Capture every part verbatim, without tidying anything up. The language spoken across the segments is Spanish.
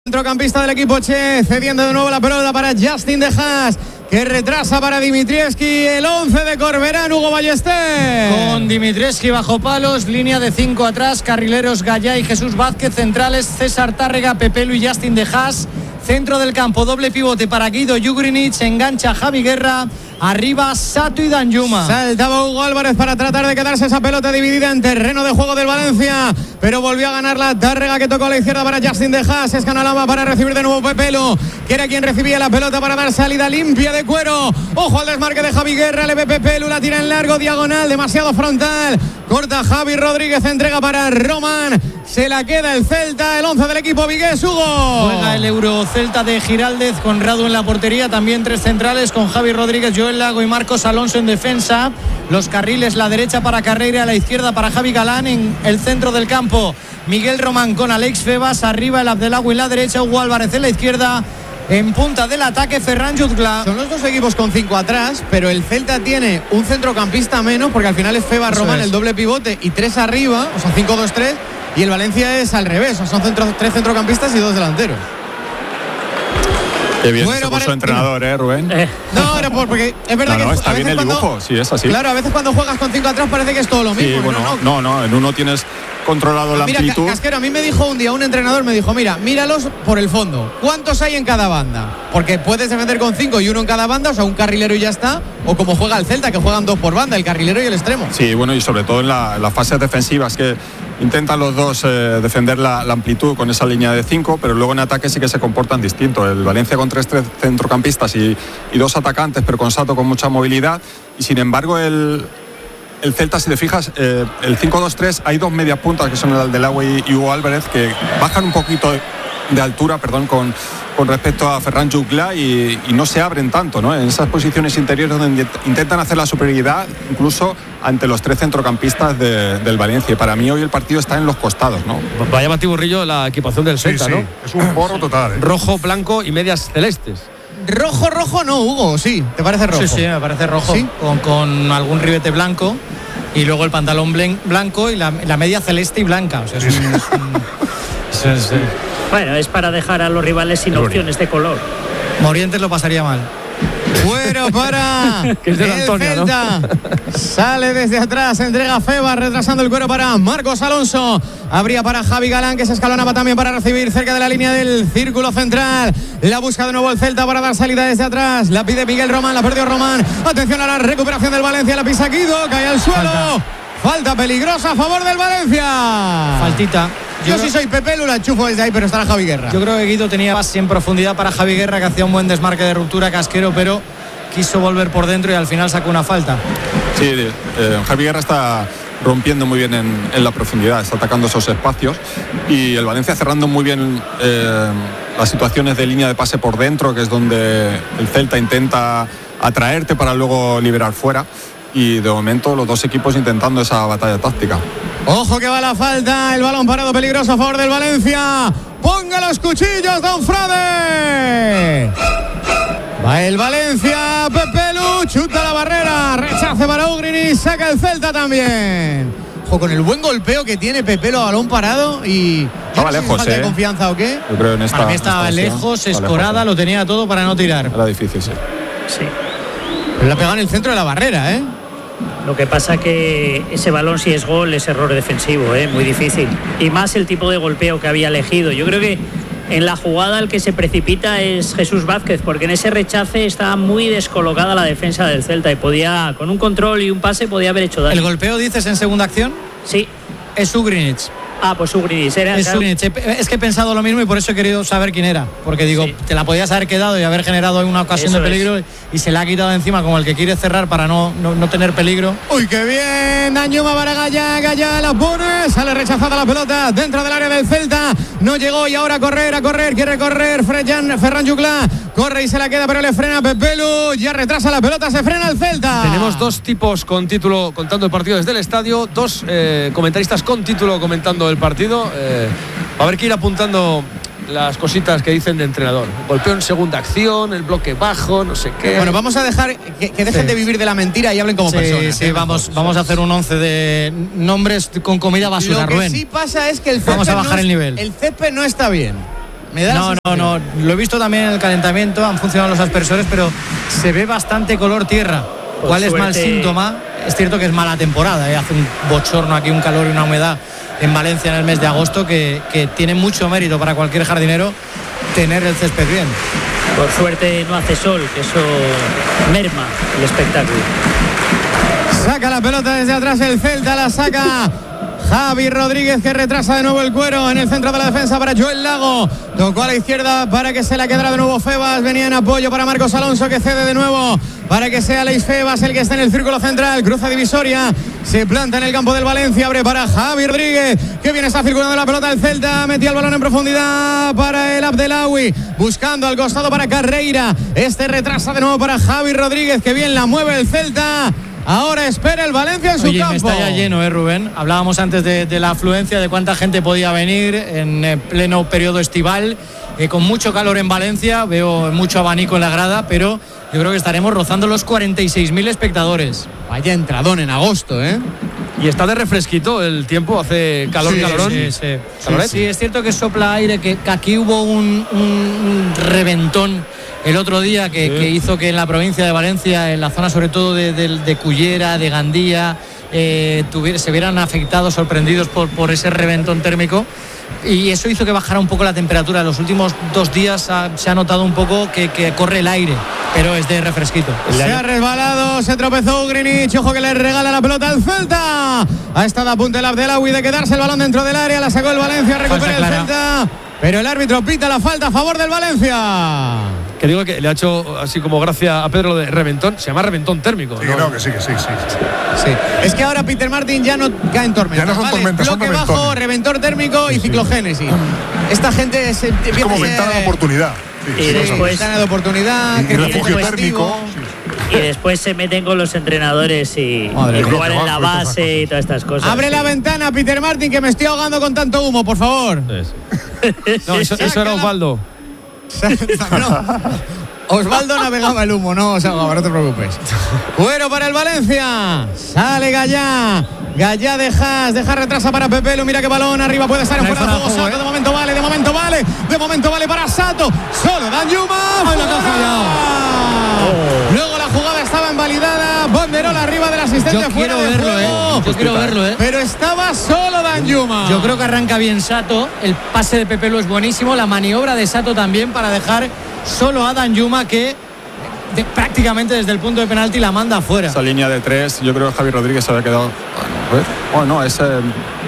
Centrocampista del equipo Che, cediendo de nuevo la pelota para Justin De Haas, que retrasa para Dimitrievski. El once de Corberán, Hugo Ballester. Con Dimitrievski bajo palos, línea de cinco atrás, carrileros Gallá y Jesús Vázquez, centrales César Tárrega, Pepelu y Justin De Haas. Centro del campo, doble pivote para Guido Jugrinic, engancha Javi Guerra, arriba Sato y Danjuma. Saltaba Hugo Álvarez para tratar de quedarse esa pelota dividida en terreno de juego del Valencia, pero volvió a ganar la Tárrega, que tocó a la izquierda para Justin De Haas. Es Canalama para recibir de nuevo Pepelu, que era quien recibía la pelota para dar salida limpia de cuero. Ojo al desmarque de Javi Guerra, le ve Pepelu, la tira en largo, diagonal, demasiado frontal. Corta Javi Rodríguez, entrega para Román. Se la queda el Celta, el once del equipo vigués, Hugo. Juega el Euro Celta de Giraldez con Radu en la portería, también tres centrales con Javi Rodríguez, Joel Lago y Marcos Alonso en defensa. Los carriles, la derecha para Carreira, la izquierda para Javi Galán. En el centro del campo, Miguel Román con Alex Febas, arriba el Abdelagui en la derecha, Hugo Álvarez en la izquierda. En punta del ataque, Ferran Jutgla. Son los dos equipos con cinco atrás, pero el Celta tiene un centrocampista menos, porque al final es Febas, Román, es el doble pivote, y tres arriba, o sea, cinco dos tres, y el Valencia es al revés, o sea, son centro, tres centrocampistas y dos delanteros. Qué bien bueno, se puso para... entrenador, ¿eh, Rubén? Eh. No, era porque es verdad no, no, que está a bien el cuando, dibujo, sí, es así. Claro, a veces cuando juegas con cinco atrás parece que es todo lo mismo. Sí, bueno, no, no, no, no, en uno tienes controlado la mira, amplitud. Casquero, a mí me dijo un día un entrenador, me dijo, mira, míralos por el fondo. ¿Cuántos hay en cada banda? Porque puedes defender con cinco y uno en cada banda, o sea, un carrilero y ya está. O como juega el Celta, que juegan dos por banda, el carrilero y el extremo. Sí, bueno, y sobre todo en la, las fases defensivas, que intentan los dos eh, defender la, la amplitud con esa línea de cinco, pero luego en ataque sí que se comportan distinto. El Valencia con tres, tres centrocampistas y, y dos atacantes, pero con Sato con mucha movilidad. Y sin embargo, el... El Celta, si te fijas, eh, el cinco dos tres, hay dos medias puntas que son el Abdelagui y Hugo Álvarez, que bajan un poquito de, de altura, perdón, con, con respecto a Ferran Jutgla y, y no se abren tanto, ¿no? En esas posiciones interiores donde intentan hacer la superioridad, incluso ante los tres centrocampistas de, del Valencia. Y para mí hoy el partido está en los costados, ¿no? Vaya batiburrillo la equipación del Celta, sí, sí. ¿no? Es un borro total, ¿eh? Rojo, blanco y medias celestes. Rojo, rojo no, Hugo, sí, ¿te parece rojo? Sí, sí, me parece rojo, ¿sí? con, con algún ribete blanco y luego el pantalón blanco y la, la media celeste y blanca. O sea, es un, es un, es, es, bueno, es para dejar a los rivales sin opciones de color. Morientes lo pasaría mal. Bueno, para que es de el Antonio, Celta, ¿no? Sale desde atrás, entrega Febas, retrasando el cuero para Marcos Alonso. Abría para Javi Galán, que se escalonaba también para recibir cerca de la línea del círculo central. La busca de nuevo el Celta para dar salida desde atrás. La pide Miguel Román, la perdió Román. Atención a la recuperación del Valencia, la pisa Guido, cae al suelo. Falta, Falta peligrosa a favor del Valencia. Faltita. Yo, Yo sí soy Pepelu, la enchufo desde ahí, pero estará Javi Guerra. Yo creo que Guido tenía pase en profundidad para Javi Guerra, que hacía un buen desmarque de ruptura, Casquero, pero quiso volver por dentro y al final sacó una falta. Sí, eh, Javi Guerra está rompiendo muy bien en, en la profundidad, está atacando esos espacios y el Valencia cerrando muy bien eh, las situaciones de línea de pase por dentro, que es donde el Celta intenta atraerte para luego liberar fuera. Y de momento los dos equipos intentando esa batalla táctica. Ojo que va la falta, el balón parado peligroso a favor del Valencia. Ponga los cuchillos, don Frade. Va el Valencia, Pepelu, chuta la barrera, rechace para Ugrini, saca el Celta también. Ojo con el buen golpeo que tiene Pepelu a balón parado y... Estaba lejos, ¿Falta ¿eh? de confianza o qué? Yo creo en esta, para mí estaba esta lejos, estaba escorada, lejos, lo tenía todo para no tirar. Era difícil, sí. Sí. Pero la pegado en el centro de la barrera, ¿eh? Lo que pasa que ese balón, si es gol, es error defensivo, ¿eh? Muy difícil. Y más el tipo de golpeo que había elegido. Yo creo que en la jugada el que se precipita es Jesús Vázquez, porque en ese rechace está muy descolocada la defensa del Celta y podía, con un control y un pase, podía haber hecho daño. ¿El golpeo dices en segunda acción? Sí. Es Ugrinic. Ah, pues Ugrinic. Era, es, Ugrinic. Es que he pensado lo mismo y por eso he querido saber quién era. Porque digo, sí, te la podías haber quedado y haber generado una ocasión eso de peligro es. Y se la ha quitado de encima como el que quiere cerrar para no, no, no tener peligro. Uy, qué bien. Danjuma para Gallá. Gallá la pone. Sale rechazada la pelota dentro del área del Celta. No llegó y ahora a correr, a correr. Quiere correr Ferran, Ferran Jutgla. Corre y se la queda, pero le frena Pepelu. Ya retrasa la pelota, se frena el Celta. Tenemos dos tipos con título contando el partido desde el estadio. Dos eh, comentaristas con título comentando el partido. Eh, va a haber que ir apuntando las cositas que dicen de entrenador. Golpeo en segunda acción, el bloque bajo, no sé qué. Bueno, vamos a dejar que, que dejen sí. de vivir de la mentira y hablen como sí, personas. Sí, ¿eh? vamos, sí. vamos a hacer un once de nombres con comida basura, Lo que Rubén. sí pasa es que el césped vamos a bajar no, el nivel. El césped no está bien. Me da no, no, no. Lo he visto también en el calentamiento, han funcionado los aspersores, pero se ve bastante color tierra. Por ¿Cuál es suerte... mal síntoma? Es cierto que es mala temporada, ¿eh? Hace un bochorno aquí, un calor y una humedad en Valencia en el mes de agosto que, que tiene mucho mérito para cualquier jardinero tener el césped bien. Por suerte no hace sol, que eso merma el espectáculo. Saca la pelota desde atrás el Celta, la saca Javi Rodríguez, que retrasa de nuevo el cuero en el centro de la defensa para Joel Lago. Tocó a la izquierda para que se la quedara de nuevo Febas. Venía en apoyo para Marcos Alonso, que cede de nuevo para que sea Leis Febas el que está en el círculo central. Cruza divisoria, se planta en el campo del Valencia, abre para Javi Rodríguez, que bien está circulando la pelota del Celta. Metió el balón en profundidad para el Abdelawi, buscando al costado para Carreira. Este retrasa de nuevo para Javi Rodríguez, que bien la mueve el Celta. Ahora espera el Valencia en su Oye, campo. Está ya lleno, ¿eh, Rubén? Hablábamos antes de, de la afluencia, de cuánta gente podía venir en eh, pleno periodo estival, eh, con mucho calor en Valencia. Veo mucho abanico en la grada, pero yo creo que estaremos rozando los cuarenta y seis mil espectadores. Vaya entradón en agosto, ¿eh? Y está de refresquito el tiempo, hace calor, Sí, calorón. sí, sí. ¿Caloret? Sí, es cierto que sopla aire, que, que aquí hubo un, un reventón el otro día que, sí. que hizo que en la provincia de Valencia, en la zona sobre todo de, de, de Cullera, de Gandía, eh, tuviera, se vieran afectados, sorprendidos por, por ese reventón térmico. Y eso hizo que bajara un poco la temperatura. Los últimos dos días ha, se ha notado un poco que, que corre el aire, pero es de refresquito. Se ha resbalado, se tropezó Ugrinic. Ojo que le regala la pelota al Celta. Ha estado a punto el Abdelawi de quedarse el balón dentro del área. La sacó el Valencia, recupera el Celta. Pero el árbitro pita la falta a favor del Valencia. Que digo que le ha hecho así como gracia a Pedro de reventón. Se llama reventón térmico. Sí, ¿no? no, que sí, que sí, sí. Sí. Es que ahora Peter Martin ya no cae en tormentas. Ya no son ¿vale? tormentas, son Bloque reventones. bajo, reventor térmico y ciclogénesis. Esta gente se, Es como ventana de oportunidad. Sí, Y sí, después- ventana de oportunidad, Y, y que refugio tiene térmico. festivo. Sí. Y después se meten con los entrenadores y, Madre y mía, jugar en la trabajo, estas base y todas estas cosas. Abre sí. la ventana, Peter Martin, que me estoy ahogando con tanto humo, por favor. No, eso, eso era Osvaldo. No. Osvaldo navegaba el humo, no, o sea, no te preocupes. Cuero para el Valencia. Sale Gallá. Gallá de Haas, deja retrasa para Pepelu. Mira qué balón arriba puede estar en No hay fuera de fuera juego. de Sato, juego, de momento vale, de momento vale. De momento vale para Sato. Solo Danjuma. Ay, la que ha fallado. Oh. Luego la jugada estaba invalidada. Banderola arriba del asistente. Yo fuera quiero de verlo, juego. ¿eh? Yo quiero verlo, ¿eh? Pero estaba solo Danjuma. Yo creo que arranca bien Sato. El pase de Pepelu es buenísimo. La maniobra de Sato también para dejar solo a Danjuma, que de, prácticamente desde el punto de penalti la manda afuera. Esa línea de tres, yo creo que Javi Rodríguez se había quedado. A ver. Oh, no, es el,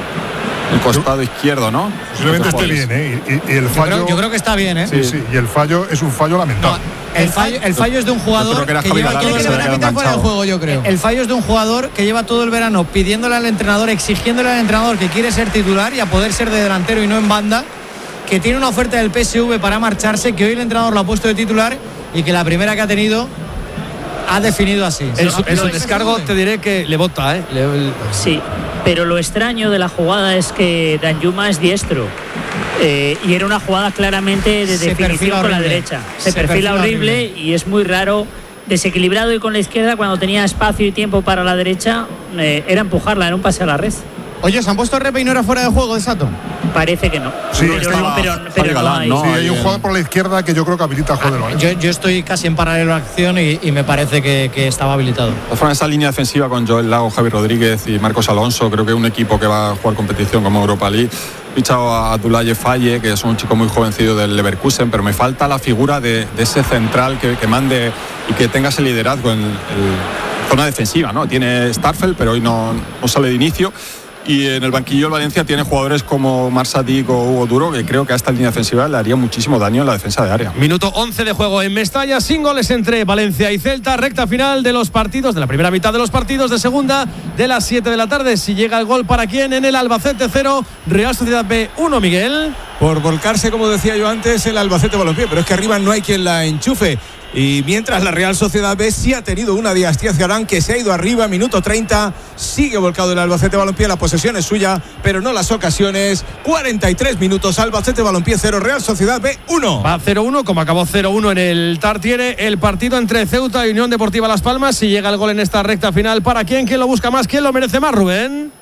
el costado izquierdo, ¿no? Posiblemente esté bien, ¿eh? Y, y- y el Yo fallo. creo, yo creo que está bien, ¿eh? Sí, sí, y el fallo es un fallo lamentable. El fallo, el fallo es de un jugador creo que era que Javi lleva Galán todo que el se había verano. quedado fuera de enganchado. juego, yo creo. El fallo es de un jugador que lleva todo el verano pidiéndole al entrenador, exigiéndole al entrenador que quiere ser titular y a poder ser de delantero y no en banda, que tiene una oferta del P S V para marcharse, que hoy el entrenador lo ha puesto de titular y que la primera que ha tenido ha definido así. En su, en su No, descargo te diré que le bota, ¿eh? Le- el- Sí, pero lo extraño de la jugada es que Danjuma es diestro. Eh, y era una jugada claramente de Se definición perfila con la horrible. derecha. Se, Se perfila, perfila horrible, horrible. y es muy raro. Desequilibrado y con la izquierda, cuando tenía espacio y tiempo para la derecha, eh, era empujarla, era un pase a la red. Oye, ¿se han puesto repe y no era fuera de juego de Sato? Parece que no. Sí, pero, estaba pero, Javi pero no Galán, hay. ¿no? Sí, hay ahí un el- jugador por la izquierda que yo creo que habilita el juego del Valencia. Yo, yo estoy casi en paralelo a acción y, y me parece que, que estaba habilitado. De todas formas, esa línea defensiva con Joel Lago, Javi Rodríguez y Marcos Alonso, creo que es un equipo que va a jugar competición como Europa League. He fichado a Abdoulaye Faye, que es un chico muy jovencillo del Leverkusen, pero me falta la figura de, de ese central que, que mande y que tenga ese liderazgo en el zona defensiva, ¿no? Tiene Starfelt, pero hoy no, no sale de inicio. Y en el banquillo el Valencia tiene jugadores como Marsatic o Hugo Duro, que creo que a esta línea defensiva le haría muchísimo daño en la defensa de área. Minuto once de juego en Mestalla, sin goles entre Valencia y Celta, recta final de los partidos, de la primera mitad de los partidos de segunda, de las siete de la tarde. Si llega el gol, ¿para quién? En el Albacete cero, Real Sociedad B uno, Miguel. Por volcarse, como decía yo antes, el Albacete Balompié, pero es que arriba no hay quien la enchufe. Y mientras la Real Sociedad B sí ha tenido una Díaz Díaz Galán que se ha ido arriba, minuto treinta, sigue volcado el Albacete Balompié, la posesión es suya, pero no las ocasiones. cuarenta y tres minutos, Albacete Balompié cero, Real Sociedad B uno. Va cero uno, como acabó cero uno en el Tartiere, el partido entre Ceuta y Unión Deportiva Las Palmas. Si llega el gol en esta recta final, ¿para quién? ¿Quién lo busca más? ¿Quién lo merece más, Rubén?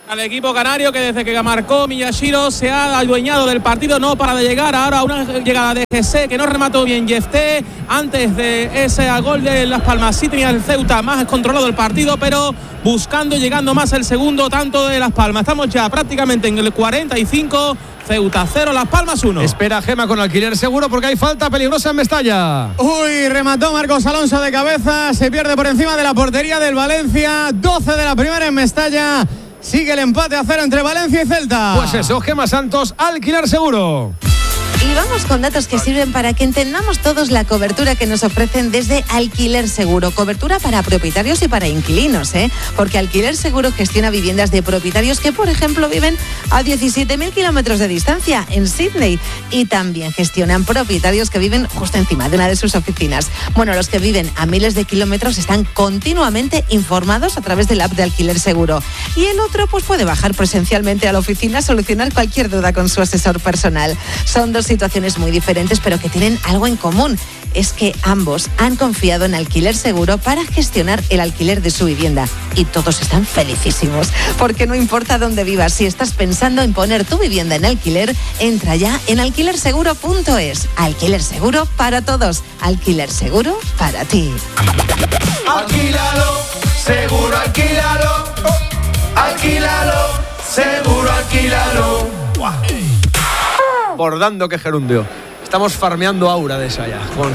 al equipo canario, que desde que marcó Miyashiro se ha adueñado del partido, no para de llegar. Ahora una llegada de G C que no remató bien Yefté. Antes de ese gol de Las Palmas sí tenía el Ceuta más controlado el partido, pero buscando y llegando más el segundo tanto de Las Palmas. Estamos ya prácticamente en el cuarenta y cinco. Ceuta cero, Las Palmas uno. Espera Gema con Alquiler Seguro porque hay falta peligrosa en Mestalla. Uy, remató Marcos Alonso de cabeza, se pierde por encima de la portería del Valencia. doce de la primera en Mestalla. Sigue el empate a cero entre Valencia y Celta. Pues eso, Gema Santos, Alquiler Seguro. Y vamos con datos que sirven para que entendamos todos la cobertura que nos ofrecen desde Alquiler Seguro. Cobertura para propietarios y para inquilinos, ¿eh? Porque Alquiler Seguro gestiona viviendas de propietarios que, por ejemplo, viven a diecisiete mil kilómetros de distancia en Sydney. Y también gestionan propietarios que viven justo encima de una de sus oficinas. Bueno, los que viven a miles de kilómetros están continuamente informados a través de la app de Alquiler Seguro. Y el otro, pues puede bajar presencialmente a la oficina a solucionar cualquier duda con su asesor personal. Son dos situaciones muy diferentes, pero que tienen algo en común. Es que ambos han confiado en Alquiler Seguro para gestionar el alquiler de su vivienda. Y todos están felicísimos. Porque no importa dónde vivas, si estás pensando en poner tu vivienda en alquiler, entra ya en alquiler seguro punto es. Alquiler Seguro para todos. Alquiler Seguro para ti. Alquílalo, seguro alquílalo. Alquílalo, seguro alquílalo. Bordando que gerundio. Estamos farmeando aura de esa ya. Con...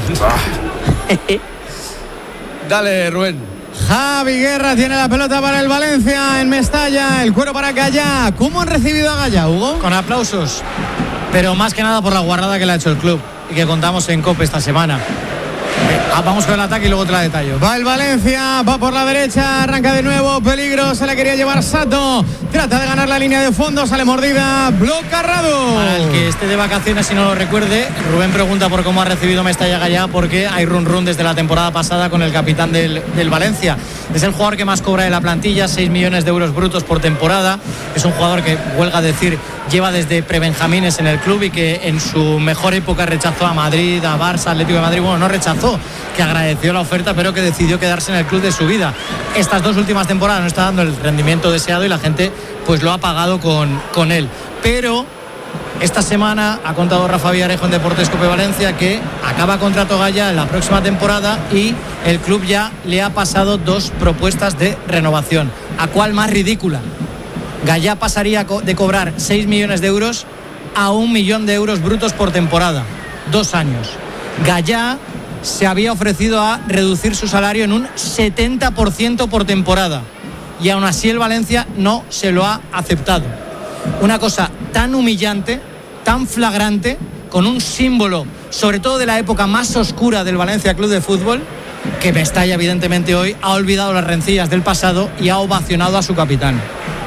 Dale, Rubén. Javi Guerra tiene la pelota para el Valencia en Mestalla. El cuero para Gallá. ¿Cómo han recibido a Gallá, Hugo? Con aplausos. Pero más que nada por la guarrada que le ha hecho el club y que contamos en COPE esta semana. Ah, vamos con el ataque y luego te la detallo. Va el Valencia, va por la derecha, arranca de nuevo, peligro, se la quería llevar Sato, trata de ganar la línea de fondo, sale mordida, bloca Radu. Para el que esté de vacaciones y no lo recuerde, Rubén pregunta por cómo ha recibido Mestalla Gallá, porque hay run run desde la temporada pasada con el capitán del, del Valencia. Es el jugador que más cobra de la plantilla, seis millones de euros brutos por temporada. Es un jugador que, huelga decir, lleva desde prebenjamines en el club y que en su mejor época rechazó a Madrid, a Barça, Atlético de Madrid. Bueno, no rechazó, que agradeció la oferta, pero que decidió quedarse en el club de su vida. Estas dos últimas temporadas no está dando el rendimiento deseado y la gente pues lo ha pagado con, con él. Pero esta semana ha contado Rafa Villarejo en Deportes Cope Valencia que acaba contrato Gallá en la próxima temporada y el club ya le ha pasado dos propuestas de renovación. ¿A cuál más ridícula? Gallá pasaría de cobrar seis millones de euros a un millón de euros brutos por temporada. Dos años. Gallá se había ofrecido a reducir su salario en un setenta por ciento por temporada. Y aún así el Valencia no se lo ha aceptado. Una cosa tan humillante, tan flagrante, con un símbolo, sobre todo de la época más oscura del Valencia Club de Fútbol, que Mestalla evidentemente hoy ha olvidado las rencillas del pasado y ha ovacionado a su capitán.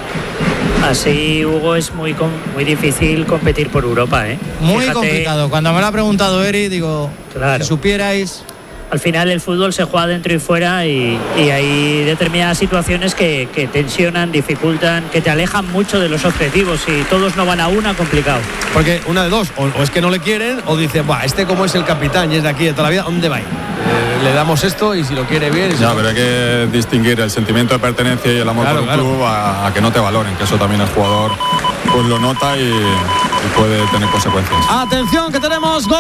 Así, Hugo, es muy muy difícil competir por Europa, ¿eh? Muy Fíjate, complicado. Cuando me lo ha preguntado Eri, digo, claro, si supierais... Al final el fútbol se juega dentro y fuera y, y hay determinadas situaciones que, que tensionan, dificultan, que te alejan mucho de los objetivos y todos no van a una, complicado. Porque una de dos, o, o es que no le quieren o dicen, buah, este como es el capitán y es de aquí de toda la vida, ¿dónde va a ir? Eh, le damos esto y si lo quiere bien... Ya, pero hay que distinguir el sentimiento de pertenencia y el amor claro, por un claro. club a, a que no te valoren, que eso también el jugador pues lo nota y, y puede tener consecuencias. Atención que tenemos gol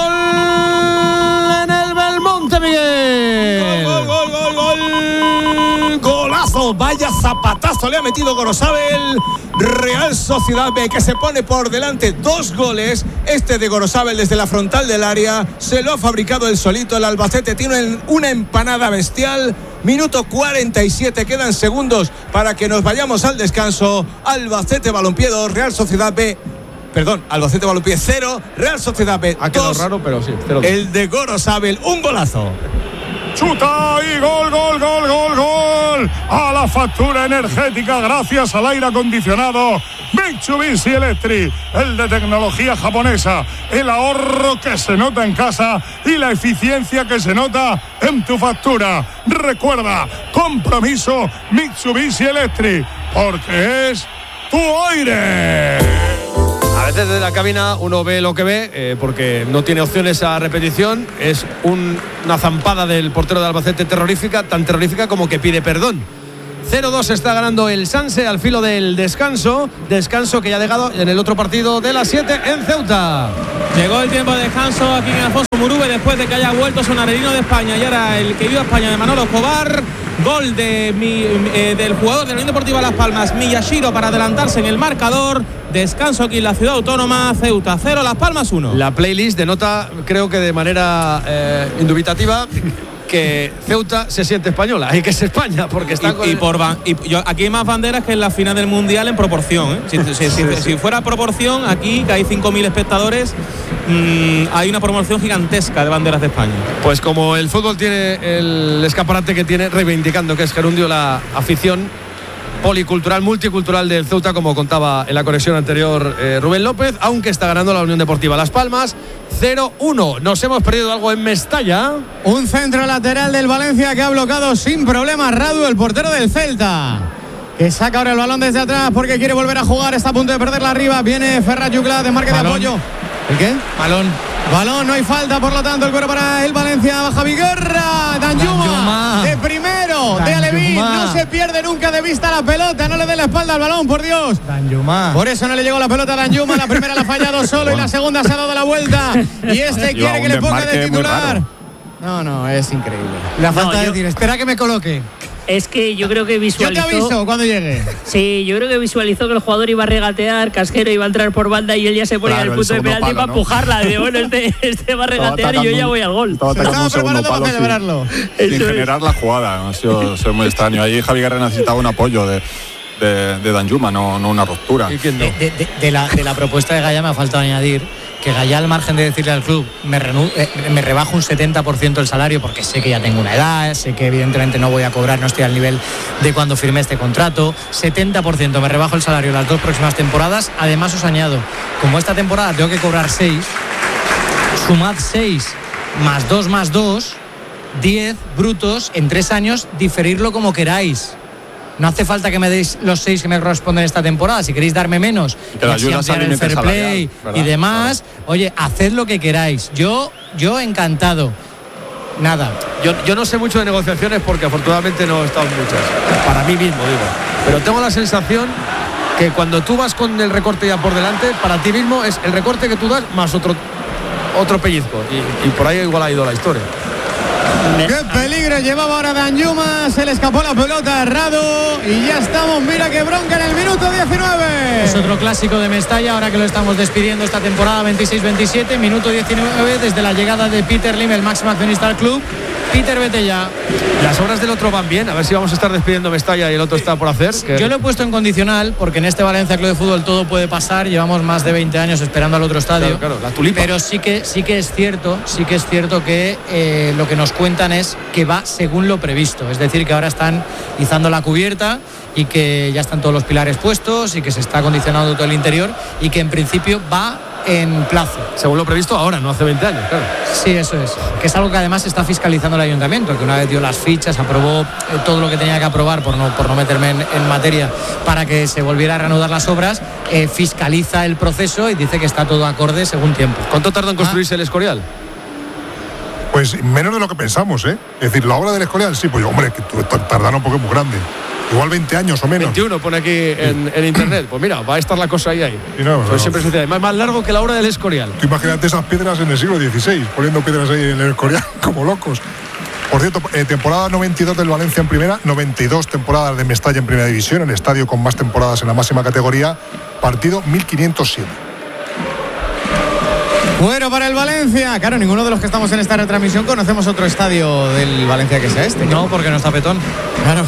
en el Belmonte, Miguel. Gol, gol, gol, gol, gol. Golazo, vaya zapatazo le ha metido Gorosabel. Real Sociedad B, que se pone por delante dos goles. Este de Gorosabel desde la frontal del área se lo ha fabricado el solito. El Albacete tiene una empanada bestial. Minuto cuarenta y siete, quedan segundos para que nos vayamos al descanso. Albacete Balompié dos, Real Sociedad B. Perdón, Albacete Balompié cero, Real Sociedad B Ha quedado dos. raro, pero sí. Cero. El de Gorosabel, un golazo. Chuta y gol, gol, gol, gol, gol. A la factura energética gracias al aire acondicionado Mitsubishi Electric, el de tecnología japonesa, el ahorro que se nota en casa y la eficiencia que se nota en tu factura. Recuerda, compromiso Mitsubishi Electric, porque es tu aire. A veces desde la cabina uno ve lo que ve, eh, porque no tiene opciones a repetición. Es un, una zampada del portero de Albacete terrorífica, tan terrorífica como que pide perdón. cero dos está ganando el Sanse al filo del descanso. Descanso que ya ha llegado en el otro partido de las siete en Ceuta. Llegó el tiempo de descanso aquí en Alfonso Murube después de que haya vuelto Sonarelino de España y ahora el que vive a España de Manolo Escobar. Gol de mi, eh, del jugador de la Unión Deportiva Las Palmas, Miyashiro, para adelantarse en el marcador. Descanso aquí en la ciudad autónoma. Ceuta cero, Las Palmas uno. La playlist denota, creo que de manera eh, indubitativa, que Ceuta se siente española y que es España, porque está y, con y el... por van, y yo, aquí hay más banderas que en la final del Mundial en proporción, ¿eh? si, si, si, sí, si, sí. si fuera proporción, aquí que hay cinco mil espectadores, mmm, hay una promoción gigantesca de banderas de España. Pues como el fútbol tiene el escaparate que tiene, reivindicando que es gerundio la afición policultural, multicultural del Ceuta, como contaba en la conexión anterior eh, Rubén López, aunque está ganando la Unión Deportiva Las Palmas cero uno. Nos hemos perdido algo en Mestalla. Un centro lateral del Valencia que ha bloqueado sin problemas Radu, el portero del Celta, que saca ahora el balón desde atrás porque quiere volver a jugar. Está a punto de perderla arriba. Viene Ferran Jucla de marca de apoyo. ¿El qué? Balón. Balón, no hay falta, por lo tanto el cuero para el Valencia. Baja Viguerra, Danjuma, de primero, Dan de Alevín. Yuma. No se pierde nunca de vista la pelota. No le dé la espalda al balón, por Dios. Danjuma. Por eso no le llegó la pelota a Danjuma. La primera la ha fallado solo y la segunda se ha dado la vuelta. Y este Iba quiere que un le ponga de desmarque muy titular. raro. No, no, es increíble. La falta No, de yo- decir, espera que me coloque. Es que yo creo que Yo te visualizó. aviso cuando llegue. Sí, yo creo que visualizó que el jugador iba a regatear, Casquero iba a entrar por banda y él ya se ponía Claro, en el el punto de segundo penalti palo, para ¿no? empujarla. De bueno, este, este va a regatear y yo ya voy al gol. Estaba Se atacando estaba un segundo preparando para palo sin, celebrarlo. sin Eso es. generar la jugada. Ha sido, ha sido muy extraño. Ahí Javi Guerra necesitaba un apoyo de, de, de Danjuma, no, no una ruptura. ¿Y quién no? De, de- de- de la, de la propuesta de Gaya me ha faltado añadir que Gaya, al margen de decirle al club, me, renu- eh, me rebajo un setenta por ciento el salario porque sé que ya tengo una edad, sé que evidentemente no voy a cobrar, no estoy al nivel de cuando firmé este contrato. setenta por ciento me rebajo el salario las dos próximas temporadas. Además, os añado, como esta temporada tengo que cobrar seis, sumad seis más dos más dos, diez brutos en tres años, diferirlo como queráis. No hace falta que me deis los seis que me corresponden esta temporada. Si queréis darme menos Y que y la así ayudas ampliar al el límite fair play salarial, ¿verdad? y demás, oye, haced lo que queráis. Yo, yo encantado. Nada. Yo, yo no sé mucho de negociaciones porque afortunadamente no he estado en muchas. Para mí mismo, digo. Pero tengo la sensación que cuando tú vas con el recorte ya por delante, para ti mismo es el recorte que tú das más otro, otro pellizco. Y, y por ahí igual ha ido la historia. ¡Qué peligro llevaba ahora Danjuma! Se le escapó la pelota a Radu y ya estamos. Mira qué bronca en el minuto diecinueve. Es otro clásico de Mestalla, ahora que lo estamos despidiendo esta temporada veintiséis veintisiete, minuto diecinueve, desde la llegada de Peter Lim, el máximo accionista del club. Peter, vete ya. Las obras del otro van bien, a ver si vamos a estar despidiendo Mestalla y el otro está por hacer. que- Yo lo he puesto en condicional porque en este Valencia Club de Fútbol todo puede pasar. Llevamos más de veinte años esperando al otro estadio. Claro, claro, la tulipa. Pero sí que sí que es cierto, sí que es cierto que eh, lo que nos cuentan es que va según lo previsto. Es decir, que ahora están izando la cubierta y que ya están todos los pilares puestos y que se está acondicionando todo el interior y que en principio va en plazo. Según lo previsto ahora, no hace veinte años, claro. Sí, eso es. Que es algo que además está fiscalizando el ayuntamiento, que una vez dio las fichas, aprobó eh, todo lo que tenía que aprobar, por no, por no meterme en, en materia, para que se volviera a reanudar las obras, eh, fiscaliza el proceso y dice que está todo acorde según tiempo. ¿Cuánto tarda en construirse el Escorial? Pues menos de lo que pensamos, ¿eh? Es decir, la obra del Escorial, sí, pues hombre, que tú- tardaron porque es muy grande. Igual veinte años o menos. veintiuno pone aquí en, en internet. Pues mira, va a estar la cosa ahí ahí. Sí, no, Pues no. siempre sucede. Más, más largo que la obra del Escorial. Tú imagínate esas piedras en el siglo dieciséis, poniendo piedras ahí en el Escorial como locos. Por cierto, eh, temporada noventa y dos del Valencia en primera, noventa y dos temporadas de Mestalla en primera división, el estadio con más temporadas en la máxima categoría, partido mil quinientos siete. Fuero para el Valencia. Claro, ninguno de los que estamos en esta retransmisión conocemos otro estadio del Valencia que sea este. No, porque no está petón. Claro.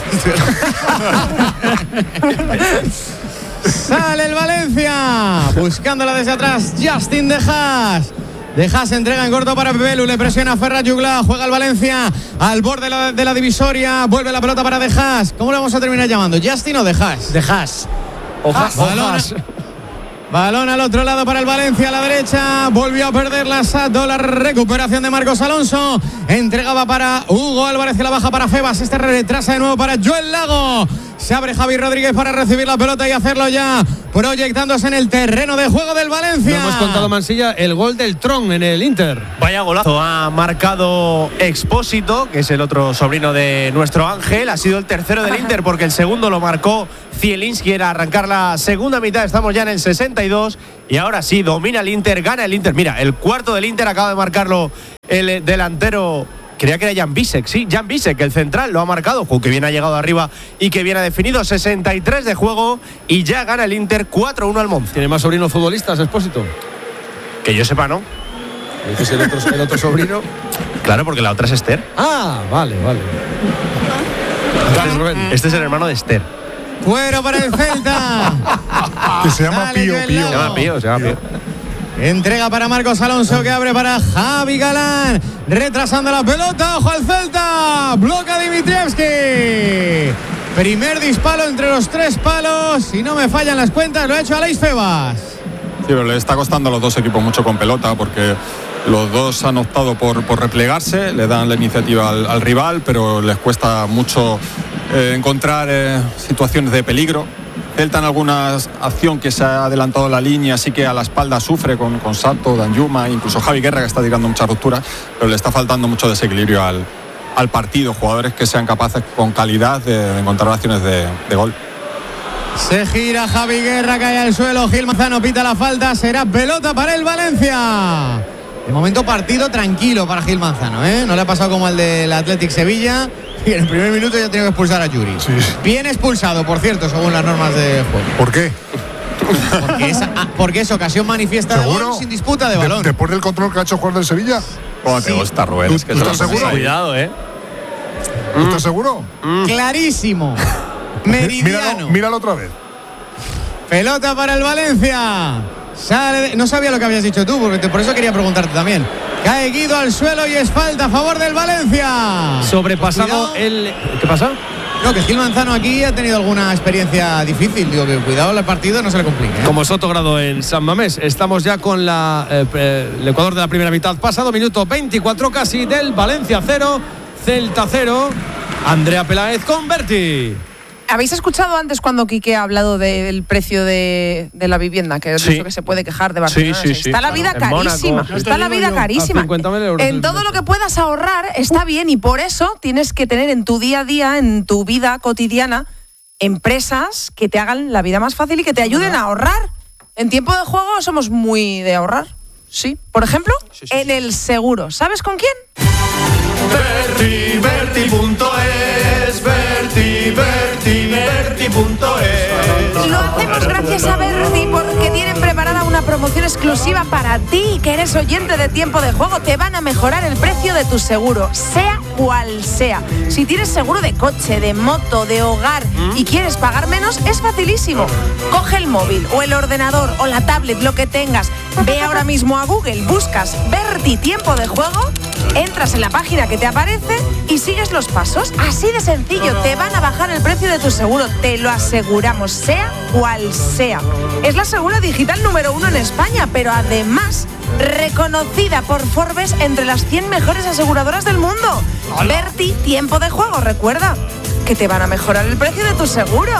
Sale el Valencia. Buscándola desde atrás. Justin De Haas. De Haas entrega en corto para Pepelu. Le presiona a Ferran Jucla. Juega el Valencia al borde de la, de la divisoria. Vuelve la pelota para De Haas. ¿Cómo le vamos a terminar llamando? ¿Justin o De Haas? De Haas. Ojas. Balón, balón al otro lado para el Valencia a la derecha. Volvió a perder la Sato. La recuperación de Marcos Alonso. Entregaba para Hugo Álvarez, que la baja para Febas. Este retrasa de nuevo para Joel Lago. Se abre Javi Rodríguez para recibir la pelota y hacerlo ya proyectándose en el terreno de juego del Valencia. Lo hemos contado, Mansilla, el gol del Tron en el Inter. Vaya golazo ha marcado Expósito, que es el otro sobrino de nuestro Ángel. Ha sido el tercero del Inter porque el segundo lo marcó Zielinski. Era arrancar la segunda mitad. Estamos ya en el sesenta y dos y ahora sí, domina el Inter, gana el Inter. Mira, el cuarto del Inter acaba de marcarlo el delantero. Creía que era Jan Bisek, sí, Jan Bisek, el central, lo ha marcado. Juego que bien ha llegado arriba y que bien ha definido. sesenta y tres de juego y ya gana el Inter cuatro uno al Monza. ¿Tiene más sobrinos futbolistas, Expósito? Que yo sepa, ¿no? ¿Es el otro, el otro sobrino? Claro, porque la otra es Esther. Ah, vale, vale. Este es el hermano de Esther. Fuera para el Celta. Que se llama Dale, Pío, Joel Pío. Lago. Se llama Pío, se llama Pío. Entrega para Marcos Alonso, que abre para Javi Galán. Retrasando la pelota. Ojo al Celta. Bloca Dimitrievski. Primer disparo entre los tres palos. Si no me fallan las cuentas, lo ha hecho Aleix Febas. Sí, pero le está costando a los dos equipos mucho con pelota porque los dos han optado por, por replegarse, le dan la iniciativa al, al rival, pero les cuesta mucho eh, encontrar eh, situaciones de peligro. Celta en alguna acción que se ha adelantado en la línea, sí que a la espalda sufre con, con Sato, Danjuma, incluso Javi Guerra, que está tirando mucha ruptura, pero le está faltando mucho desequilibrio al, al partido, jugadores que sean capaces con calidad de, de encontrar acciones de, de gol. Se gira Javi Guerra, cae al suelo. Gil Manzano pita la falta. Será pelota para el Valencia. De momento partido tranquilo para Gil Manzano, ¿eh? No le ha pasado como al del Athletic Sevilla. Y en el primer minuto ya ha tenido que expulsar a Yuri. Sí. Bien expulsado, por cierto, según las normas de juego. ¿Por qué? Porque es, porque es ocasión manifiesta de ¿Seguro? gol sin disputa de De- balón. Después del control que ha hecho el jugador del Sevilla. ¿Cómo te Sí. gusta, Rubén? ¿Tú- Es que tú se lo estás pones seguro? ahí. Cuidado, ¿eh? ¿Tú estás seguro? Clarísimo. Meridiano. Míralo, míralo otra vez. Pelota para el Valencia. Sale de- No sabía lo que habías dicho tú, porque te- por eso quería preguntarte también. Cae Guido al suelo y es falta a favor del Valencia. Sobrepasado Cuidado. el... ¿Qué pasa? No, que Gil Manzano aquí ha tenido alguna experiencia difícil. Digo que cuidado el partido, no se le complique, ¿eh? Como Sotogrado en San Mamés. Estamos ya con la, eh, eh, el Ecuador de la primera mitad pasado. Minuto veinticuatro casi del Valencia cero, Celta cero. Andrea Peláez con Berti. ¿Habéis escuchado antes cuando Quique ha hablado del precio de, de la vivienda? Que es Sí. eso que se puede quejar de Barcelona. Sí, sí, sí. Está la vida En Mónaco. carísima. Ya te Está la digo vida yo, carísima. a cincuenta mil euros En el todo metro. lo que puedas ahorrar está bien y por eso tienes que tener en tu día a día, en tu vida cotidiana, empresas que te hagan la vida más fácil y que te ayuden a ahorrar. En tiempo de juego somos muy de ahorrar. Sí. Por ejemplo, en el seguro. ¿Sabes con quién? Berti, Berti punto es, Berti, Berti, Berti punto es. Lo hacemos gracias a Verdi porque tienen preparada una promoción exclusiva para ti, que eres oyente de Tiempo de Juego. Te van a mejorar el precio de tu seguro, sea cual sea. Si tienes seguro de coche, de moto, de hogar y quieres pagar menos, es facilísimo. Coge el móvil o el ordenador o la tablet, lo que tengas. Ve ahora mismo a Google, buscas Verdi Tiempo de Juego, entras en la página que te aparece y sigues los pasos. Así de sencillo, te van a bajar el precio de tu seguro, te lo aseguramos, sea cual sea. Es la segura digital número uno en España, pero además reconocida por Forbes entre las cien mejores aseguradoras del mundo. Berti, Tiempo de Juego, recuerda que te van a mejorar el precio de tu seguro.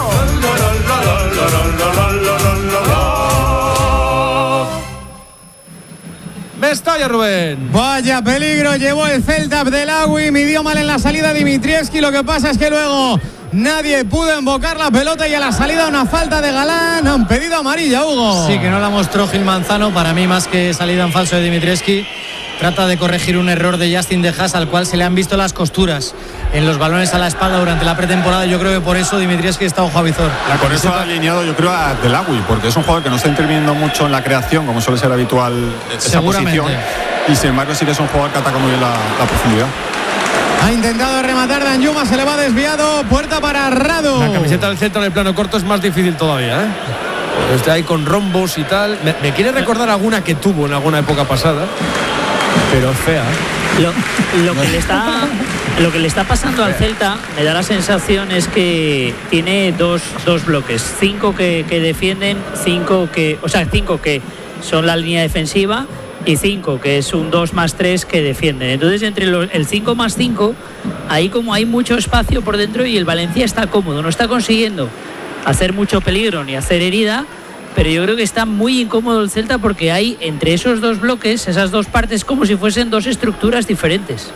Mestalla, Rubén. Vaya peligro, llevó el Celta Abdelawi, midió mal en la salida Dimitrievski. Lo que pasa es que luego nadie pudo embocar la pelota y a la salida una falta de Galán. Han pedido amarilla, Hugo. Sí, que no la mostró Gil Manzano. Para mí, más que salida en falso de Dimitrievski, trata de corregir un error de Justin De Haas, al cual se le han visto las costuras en los balones a la espalda durante la pretemporada. Yo creo que por eso Dimitrievski está ojo a visor. Con eso ha alineado, yo creo, a Abdelawi, porque es un jugador que no está interviniendo mucho en la creación, como suele ser habitual esa Seguramente. posición. Y sin embargo sí que es un jugador que ataca muy bien la, la profundidad. Ha intentado rematar Danjuma, se le va desviado. Puerta para Rado. La camiseta del Celta en el plano corto es más difícil todavía, ¿eh? Está ahí con rombos y tal. Me, me quiere recordar alguna que tuvo en alguna época pasada, pero es fea, ¿eh? Lo, lo que le está lo que le está pasando al Celta, me da la sensación es que tiene dos, dos bloques, cinco que, que defienden, cinco que, o sea, cinco que son la línea defensiva y cinco que es un dos más tres que defienden. Entonces, entre los, el cinco más cinco, ahí como hay mucho espacio por dentro y el Valencia está cómodo, no está consiguiendo hacer mucho peligro ni hacer herida. pero yo creo que está muy incómodo el Celta porque hay entre esos dos bloques, esas dos partes, como si fuesen dos estructuras diferentes.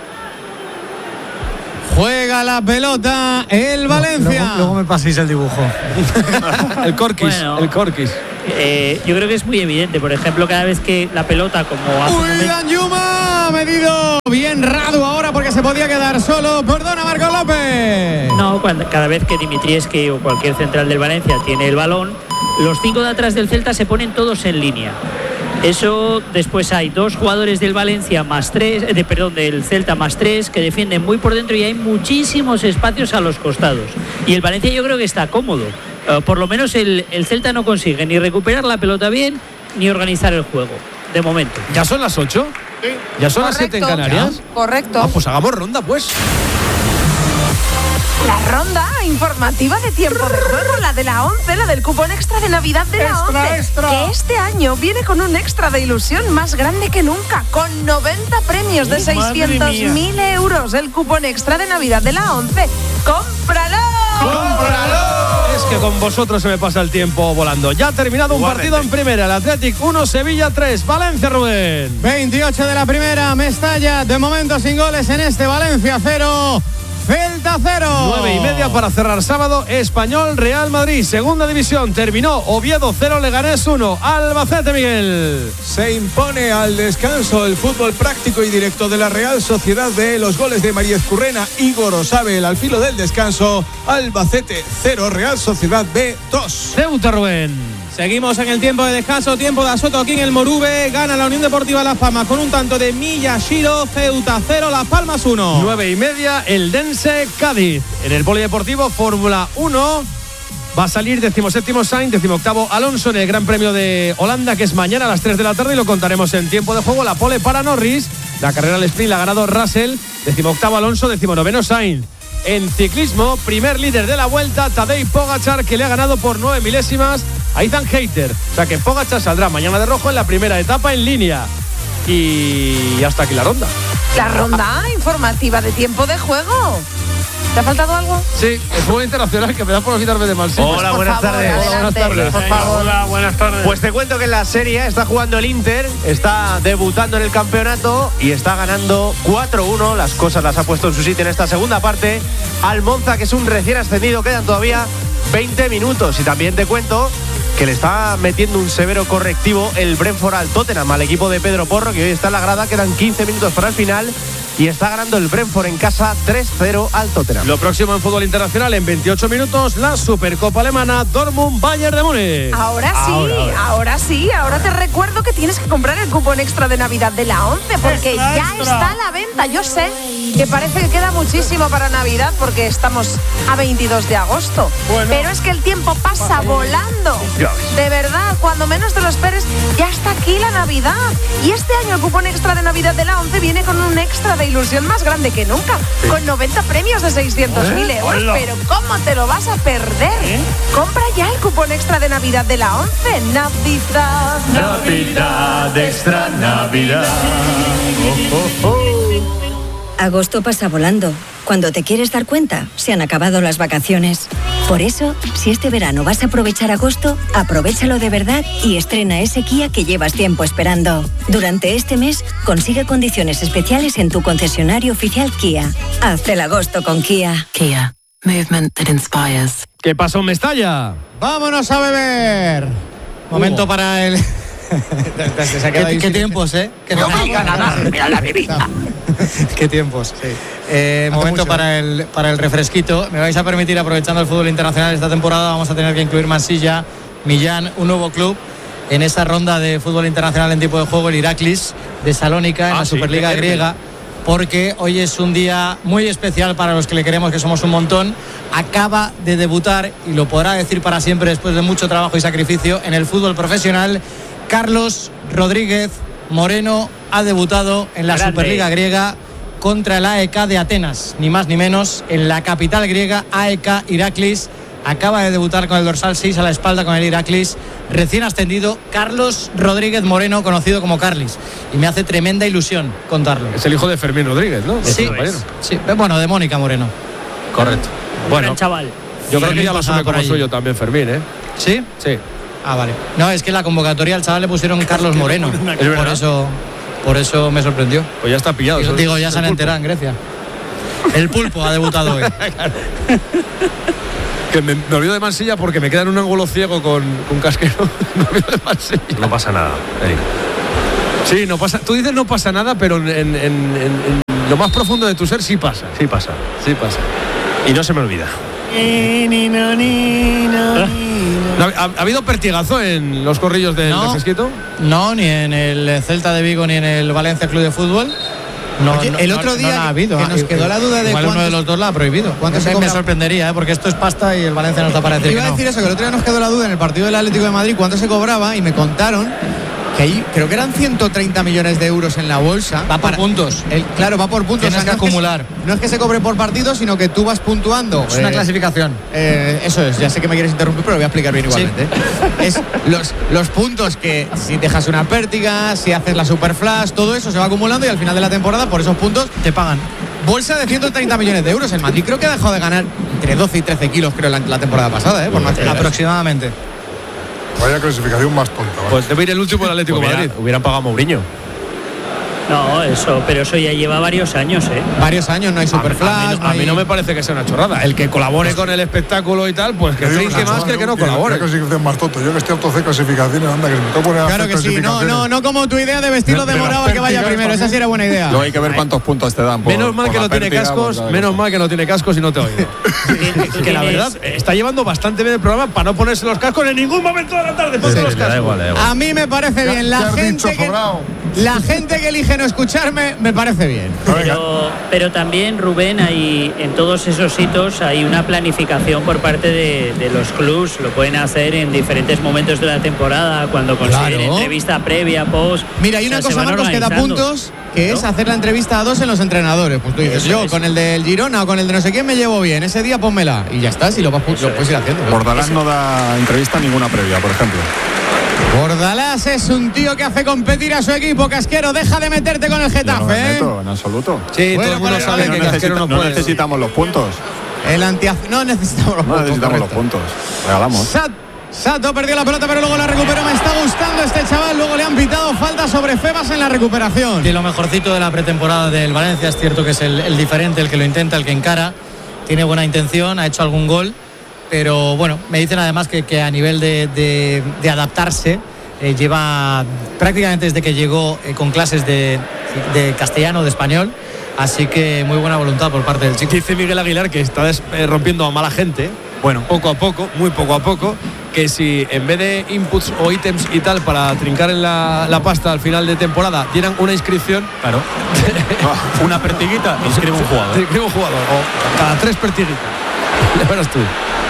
Juega la pelota el Valencia. Luego, luego me paséis el dibujo. el corquis, Bueno, el corquis. Eh, yo creo que es muy evidente. Por ejemplo, cada vez que la pelota, como hace un momento... William Yuma ha medido bien Radu ahora porque se podía quedar solo. Perdona, Marco López. No, cuando, cada vez que Dimitrievski o cualquier central del Valencia tiene el balón, los cinco de atrás del Celta se ponen todos en línea. Eso, después hay dos jugadores del Valencia más tres, de, perdón, del Celta más tres, que defienden muy por dentro y hay muchísimos espacios a los costados. Y el Valencia yo creo que está cómodo. Uh, por lo menos el, el Celta no consigue ni recuperar la pelota bien, ni organizar el juego, de momento. ¿Ya son las ocho? Sí. ¿Ya son Correcto, las siete en Canarias? Correcto. Ah, pues hagamos ronda, pues. La ronda informativa de tiempo de juego, la de la once, la del cupón extra de Navidad de la Extra, once. extra. Que este año viene con un extra de ilusión más grande que nunca, con noventa premios de Uh, madre seiscientos mía. mil euros. El cupón extra de Navidad de la once. ¡Cómpralo! ¡Cómpralo! Es que con vosotros se me pasa el tiempo volando. Ya ha terminado un Igualmente. partido en primera. El Athletic uno, Sevilla tres. Valencia, Rubén. veintiocho de la primera, Mestalla. De momento sin goles en este Valencia cero. Celta cero. Nueve y media para cerrar sábado. Español, Real Madrid. Segunda división. Terminó Oviedo cero, Leganés uno. Albacete, Miguel. Se impone al descanso el fútbol práctico y directo de la Real Sociedad B. Los goles de María Ezcurrena, Igor Osabel al filo del descanso. Albacete cero, Real Sociedad B dos. Ceuta, Rubén. Seguimos en el tiempo de descanso, tiempo de Asoto aquí en el Morube. Gana la Unión Deportiva Las Palmas con un tanto de Miyashiro. Ceuta cero, Las Palmas uno. Nueve y media, el Dense Cádiz. En el Polideportivo Fórmula uno va a salir decimoséptimo Sainz, decimoctavo Alonso en el Gran Premio de Holanda, que es mañana a las tres de la tarde y lo contaremos en tiempo de juego. La pole para Norris, la carrera al sprint la ha ganado Russell, decimoctavo Alonso, decimonoveno Sainz. En ciclismo, primer líder de la Vuelta, Tadej Pogačar, que le ha ganado por nueve milésimas a Ethan Hayter. O sea que Pogačar saldrá mañana de rojo en la primera etapa en línea. Y hasta aquí la ronda. La ronda informativa de tiempo de juego. ¿Te ha faltado algo? Sí, el fútbol internacional que me da por no quitarme de mal sitio. Hola, Por buenas favor, tardes. adelante, Hola, buenas tardes. Por favor. Hola, buenas tardes. Pues te cuento que en la Serie A está jugando el Inter, está debutando en el campeonato y está ganando cuatro uno. Las cosas las ha puesto en su sitio en esta segunda parte. Al Monza, que es un recién ascendido, quedan todavía veinte minutos. Y también te cuento que le está metiendo un severo correctivo el Brentford al Tottenham, al equipo de Pedro Porro, que hoy está en la grada. Quedan quince minutos para el final y está ganando el Brentford en casa tres cero al Tottenham. Lo próximo en fútbol internacional en veintiocho minutos, la Supercopa Alemana, Dortmund Bayern de Múnich. Ahora sí, Ahora, ahora, ahora. sí. Ahora te recuerdo que tienes que comprar el cupón extra de Navidad de la once porque Extra, ya extra. está a la venta. Yo sé que parece que queda muchísimo para Navidad porque estamos a veintidós de agosto. Bueno. Pero es que el tiempo pasa volando. De verdad, cuando menos te lo esperes, ya está aquí la Navidad. Y este año el cupón extra de Navidad de la once viene con un extra de ilusión más grande que nunca. Con noventa premios de seiscientos mil euros. Hola. Pero ¿cómo te lo vas a perder? Compra ya el cupón extra de Navidad de la once. Navidad. Navidad, extra Navidad. Agosto pasa volando. Cuando te quieres dar cuenta, se han acabado las vacaciones. Por eso, si este verano vas a aprovechar agosto, aprovéchalo de verdad y estrena ese Kia que llevas tiempo esperando. Durante este mes, consigue condiciones especiales en tu concesionario oficial Kia. Haz el agosto con Kia. Kia. Movement that inspires. ¿Qué pasó en Mestalla? Vámonos a beber. Momento para el. Se ha quedado ahí ¿Qué, qué sin- tiempos, ¿eh? ¿Qué, No me digan nada, mira la bebida. qué tiempos. Eh, momento mucho, para el, para el refresquito. Me vais a permitir, aprovechando el fútbol internacional esta temporada, vamos a tener que incluir Mansilla, Millán, un nuevo club en esa ronda de fútbol internacional en tipo de juego, el Iraklis de Salónica, en Ah, la sí, Superliga qué griega. Porque hoy es un día muy especial para los que le queremos, que somos un montón. Acaba de debutar, y lo podrá decir para siempre después de mucho trabajo y sacrificio, en el fútbol profesional. Carlos Rodríguez Moreno ha debutado en la Grande. Superliga griega contra el A E K de Atenas, ni más ni menos, en la capital griega. A E K Iraklis acaba de debutar con el dorsal seis a la espalda con el Iraklis, recién ascendido, Carlos Rodríguez Moreno, conocido como Carlis, y me hace tremenda ilusión contarlo. Es el hijo de Fermín Rodríguez, ¿no? Sí, Compañero. sí, bueno, de Mónica Moreno. Correcto. Bueno, Bueno, chaval. yo creo que Fermín ya lo pasaba asume por como allí. suyo también Fermín, ¿eh? ¿Sí? Sí. Ah, vale. No, es que en la convocatoria al chaval le pusieron Carlos Moreno. Por eso, por eso me sorprendió. Pues ya está pillado. Digo, digo ya se han enterado en Grecia. El Pulpo ha debutado hoy. Que me, me olvido de Mansilla porque me queda en un ángulo ciego con, con Casquero. Me olvido de Mansilla. No pasa nada, Eric. Sí, no pasa. Tú dices no pasa nada, pero en, en, en, en lo más profundo de tu ser sí pasa. Sí pasa. Sí pasa. Y no se me olvida. ¿No, ha, ¿Ha habido pertigazo en los corrillos del no, Fresquito? No, ni en el Celta de Vigo ni en el Valencia Club de Fútbol. No, Oye, no, el otro no, día no ha habido, que nos quedó la duda de igual uno de los dos la ha prohibido. ¿Cuánto se me, cobra? me sorprendería, ¿eh? Porque esto es pasta y el Valencia no está para decir Iba que a no. decir eso, que el otro día nos quedó la duda en el partido del Atlético de Madrid cuánto se cobraba y me contaron que ahí creo que eran ciento treinta millones de euros en la bolsa. Va por puntos. El, claro, va por puntos. Tienes o sea, que no acumular. Es que, no es que se cobre por partido, sino que tú vas puntuando. Es una eh, clasificación. Eh, eso es, ya sé que me quieres interrumpir, pero lo voy a explicar bien igualmente. Sí. Es los, los puntos que si dejas una pértiga, si haces la super flash, todo eso se va acumulando y al final de la temporada por esos puntos te pagan. Bolsa de ciento treinta millones de euros. El Madrid creo que ha dejado de ganar entre doce y trece kilos, creo, la, la temporada pasada, ¿eh? Por más que aproximadamente. Vaya clasificación más tonta. ¿Vale? Pues debe ir el último del Atlético de Hubiera, Madrid. Hubieran pagado a Mourinho. No, eso, pero eso ya lleva varios años, ¿eh? Varios años, no hay superflash. A, mí, no, no hay... a mí no me parece que sea una chorrada. El que colabore con el espectáculo y tal, pues que trinque más que el que no colabore. Clasificación más tonto. Yo que estoy harto de clasificaciones, anda, que se me toca poner a Claro que sí, no, no, no como tu idea de vestirlo de morado al que vaya primero. Esa sí era buena idea. Luego hay que ver cuántos puntos te dan. Por, menos mal por que no tiene pértiga, cascos, menos mal que no tiene cascos y no te ha oído. Que la verdad está llevando bastante bien el programa para no ponerse los cascos en ningún momento de la tarde. Ponte los cascos. A mí me parece bien. La gente que la gente que elige no escucharme me parece bien. Pero, pero también, Rubén, hay, en todos esos hitos hay una planificación por parte de, de los clubs. Lo pueden hacer en diferentes momentos de la temporada, cuando consiguen Claro. entrevista previa, post. Mira, hay O una sea, se cosa, van Marcos, que da organizando. puntos, que ¿No? es hacer la entrevista a dos en los entrenadores. Pues tú dices, Eso yo es. con el del Girona o con el de no sé quién me llevo bien. Ese día pónmela. Y ya está, si lo, vas, lo puedes ir haciendo. Bordalás no da entrevista ninguna previa, por ejemplo. Bordalás es un tío que hace competir a su equipo. Casquero, deja de meterte con el Yo no Getafe, me ¿eh? meto, en absoluto. Sí, Bueno, todo el mundo pero sabe no que necesita- Casquero no no puede. necesitamos los puntos. El anti no necesitamos los No puntos. necesitamos los correcto. puntos. Regalamos. Sat- Sato perdió la pelota, pero luego la recuperó. Me está gustando este chaval. Luego le han pitado falta sobre Febas en la recuperación. Y lo mejorcito de la pretemporada del Valencia. Es cierto que es el, el diferente, el que lo intenta, el que encara. Tiene buena intención, ha hecho algún gol. Pero bueno, me dicen además que, que a nivel de, de, de adaptarse, eh, lleva prácticamente desde que llegó eh, con clases de, de castellano, de español. Así que muy buena voluntad por parte del chico. Dice Miguel Aguilar que está des- eh, rompiendo a mala gente. Bueno, poco a poco, muy poco a poco, que si en vez de inputs o ítems y tal para trincar en la, la pasta al final de temporada dieran una inscripción, Claro. Una pertiguita, inscribe un jugador. inscribe un jugador, o cada tres pertiguitas. Ya verás tú.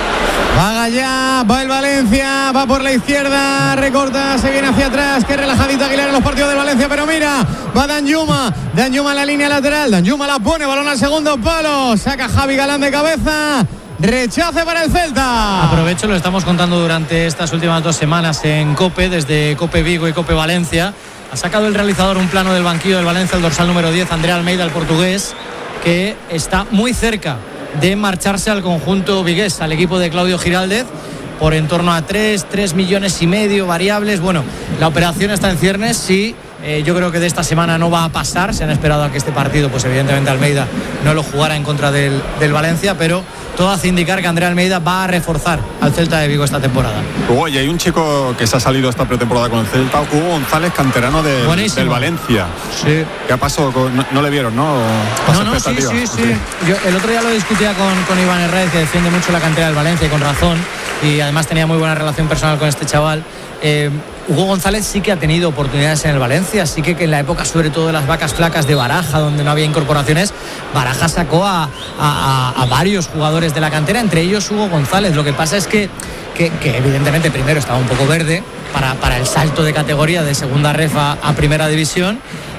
Va allá, va el Valencia, va por la izquierda, recorta, se viene hacia atrás. Qué relajadito Aguilar en los partidos del Valencia, pero mira, va Danjuma, Danjuma en la línea lateral, Danjuma la pone, balón al segundo palo, saca Javi Galán de cabeza, rechace para el Celta. Aprovecho, lo estamos contando durante estas últimas dos semanas en COPE, desde COPE Vigo y COPE Valencia. Ha sacado el realizador un plano del banquillo del Valencia, el dorsal número diez, Andrea Almeida, el portugués, que está muy cerca de marcharse al conjunto vigués, al equipo de Claudio Giraldez, por en torno a tres, tres millones y medio variables. Bueno, la operación está en ciernes, sí. Eh, yo creo que de esta semana no va a pasar. Se han esperado a que este partido, pues evidentemente Almeida no lo jugara en contra del, del Valencia, pero todo hace indicar que Andrea Almeida va a reforzar al Celta de Vigo esta temporada. Hugo, y hay un chico que se ha salido esta pretemporada con el Celta, Hugo González, canterano del, Buenísimo. del Valencia. Sí. ¿Qué pasó? Con- no, no le vieron, ¿no? Las No, no, sí, expectativas. sí, sí. Yo el otro día lo discutía con, con Iván Herrera, que defiende mucho la cantera del Valencia y con razón, y además tenía muy buena relación personal con este chaval. Eh, Hugo González sí que ha tenido oportunidades en el Valencia, sí que, que en la época sobre todo de las vacas flacas de Baraja, donde no había incorporaciones, Baraja sacó a, a, a, a varios jugadores de la cantera, entre ellos Hugo González. Lo que pasa es que, que, que evidentemente primero estaba un poco verde para, para el salto de categoría de segunda ref a, a primera división,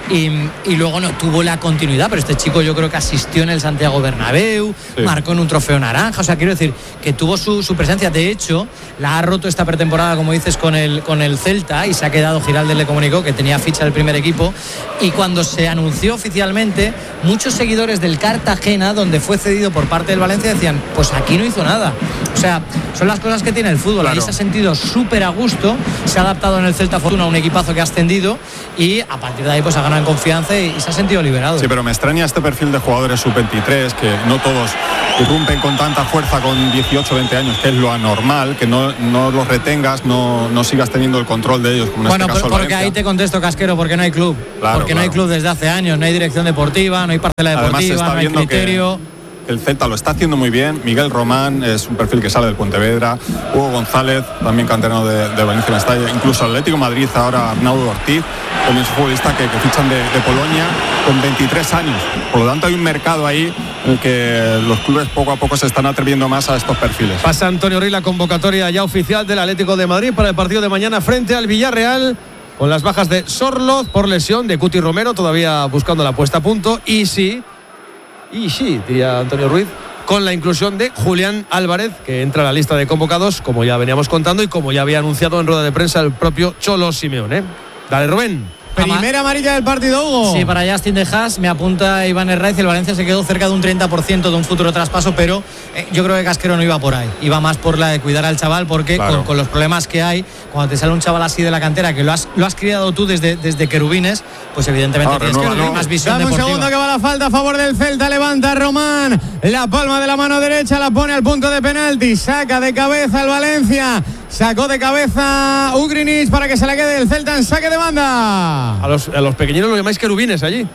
y, y luego no tuvo la continuidad, pero este chico yo creo que asistió en el Santiago Bernabéu, sí. marcó en un trofeo naranja, o sea, quiero decir que tuvo su, su presencia. De hecho, la ha roto esta pretemporada, como dices, con el, con el Celta, y se ha quedado. Giraldez le comunicó que tenía ficha del primer equipo, y cuando se anunció oficialmente, muchos seguidores del Cartagena, donde fue cedido por parte del Valencia, decían, pues aquí no hizo nada. O sea, son las cosas que tiene el fútbol. Claro. Ahí se ha sentido súper a gusto, se ha adaptado en el Celta Fortuna, un equipazo que ha ascendido, y a partir de ahí pues ha ganado en confianza y, y se ha sentido liberado. Sí, pero me extraña este perfil de jugadores sub veintitrés, que no todos irrumpen con tanta fuerza con dieciocho, veinte años, que es lo anormal, que no, no los retengas, no, no sigas teniendo el control de ellos, como en bueno, este caso porque ahí te contesto, Casquero, porque no hay club. Claro, porque claro. no hay club desde hace años, no hay dirección deportiva, no hay parcela deportiva, Además, se está no hay viendo criterio. Que el Celta lo está haciendo muy bien. Miguel Román es un perfil que sale del Pontevedra. Hugo González, también canterano de, de Valencia Mestalla. Incluso Atlético Madrid, ahora Arnaudo Ortiz, también es un futbolista que, que fichan de, de Polonia con veintitrés años. Por lo tanto, hay un mercado ahí en el que los clubes poco a poco se están atreviendo más a estos perfiles. Pasa Antonio Rey la convocatoria ya oficial del Atlético de Madrid para el partido de mañana frente al Villarreal, con las bajas de Sorloz por lesión, de Cuti Romero todavía buscando la puesta a punto, y sí, y sí, diría Antonio Ruiz, con la inclusión de Julián Álvarez, que entra a la lista de convocados, como ya veníamos contando y como ya había anunciado en rueda de prensa el propio Cholo Simeone. Dale, Rubén. Primera amarilla del partido, Hugo. Sí, para Justin de Haas, me apunta Iván Herraiz. El Valencia se quedó cerca de un treinta por ciento de un futuro traspaso, pero eh, yo creo que Casquero no iba por ahí. Iba más por la de cuidar al chaval, porque claro. con, con los problemas que hay, cuando te sale un chaval así de la cantera, que lo has, lo has criado tú desde, desde Querubines, pues evidentemente ah, tienes que tener más visión Dame deportiva. un segundo que va la falta a favor del Celta. Levanta Román, la palma de la mano derecha, la pone al punto de penalti. Saca de cabeza el Valencia. Sacó de cabeza Ugrinic para que se le quede el Celta en saque de banda. A los, a los pequeñinos lo llamáis querubines allí.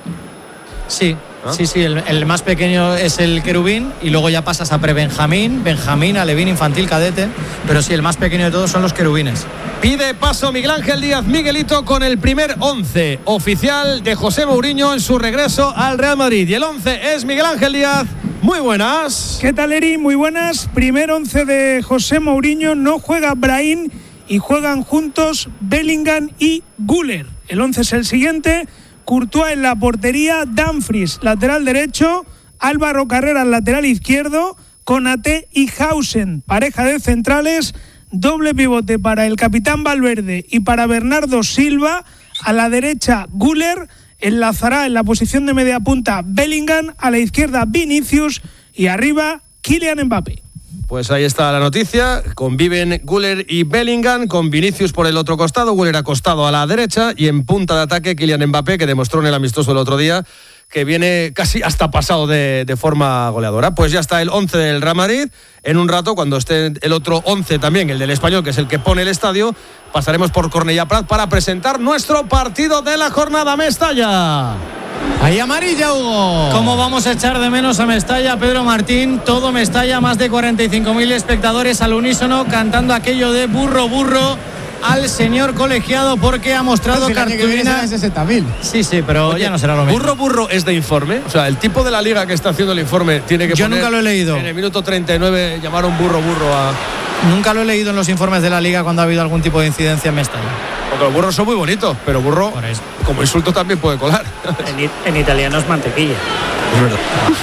Sí, ¿ah? sí, sí. El, el más pequeño es el querubín, y luego ya pasas a pre-Benjamín, Benjamín, Alevín, infantil, cadete. Pero sí, el más pequeño de todos son los querubines. Pide paso Miguel Ángel Díaz Miguelito con el primer once oficial de José Mourinho en su regreso al Real Madrid. Y el once es Miguel Ángel Díaz. Muy buenas. ¿Qué tal, Eri? Muy buenas. Primer once de José Mourinho. No juega Brahim y juegan juntos Bellingham y Güler. El once es el siguiente. Courtois en la portería, Dumfries lateral derecho, Álvaro Carreras lateral izquierdo, Konaté y Hausen, pareja de centrales, doble pivote para el capitán Valverde y para Bernardo Silva. A la derecha Güler, enlazará en la posición de media punta Bellingham, a la izquierda Vinicius y arriba Kylian Mbappé. Pues ahí está la noticia. Conviven Güler y Bellingham, con Vinicius por el otro costado, Güler acostado a la derecha, y en punta de ataque Kylian Mbappé, que demostró en el amistoso el otro día que viene casi hasta pasado de, de forma goleadora. Pues ya está el once del Real Madrid. En un rato, cuando esté el otro once también, el del Español, que es el que pone el estadio, pasaremos por Cornellà Prat para presentar nuestro partido de la jornada. Mestalla. Ahí amarilla, Hugo. ¿Cómo vamos a echar de menos a Mestalla, Pedro Martín? Todo Mestalla, más de cuarenta y cinco mil espectadores al unísono cantando aquello de burro, burro al señor colegiado, porque ha mostrado pues cartulina. sesenta mil. Sí, sí, pero Oye, ya no será lo mismo. Burro, burro es de informe. O sea, el tipo de la liga que está haciendo el informe tiene que Yo poner. nunca lo he leído. En el minuto treinta y nueve llamaron burro, burro a. Nunca lo he leído en los informes de la liga cuando ha habido algún tipo de incidencia en Mestalla. Porque los burros son muy bonitos, pero burro, como insulto, también puede colar. En, en italiano es mantequilla. Es verdad.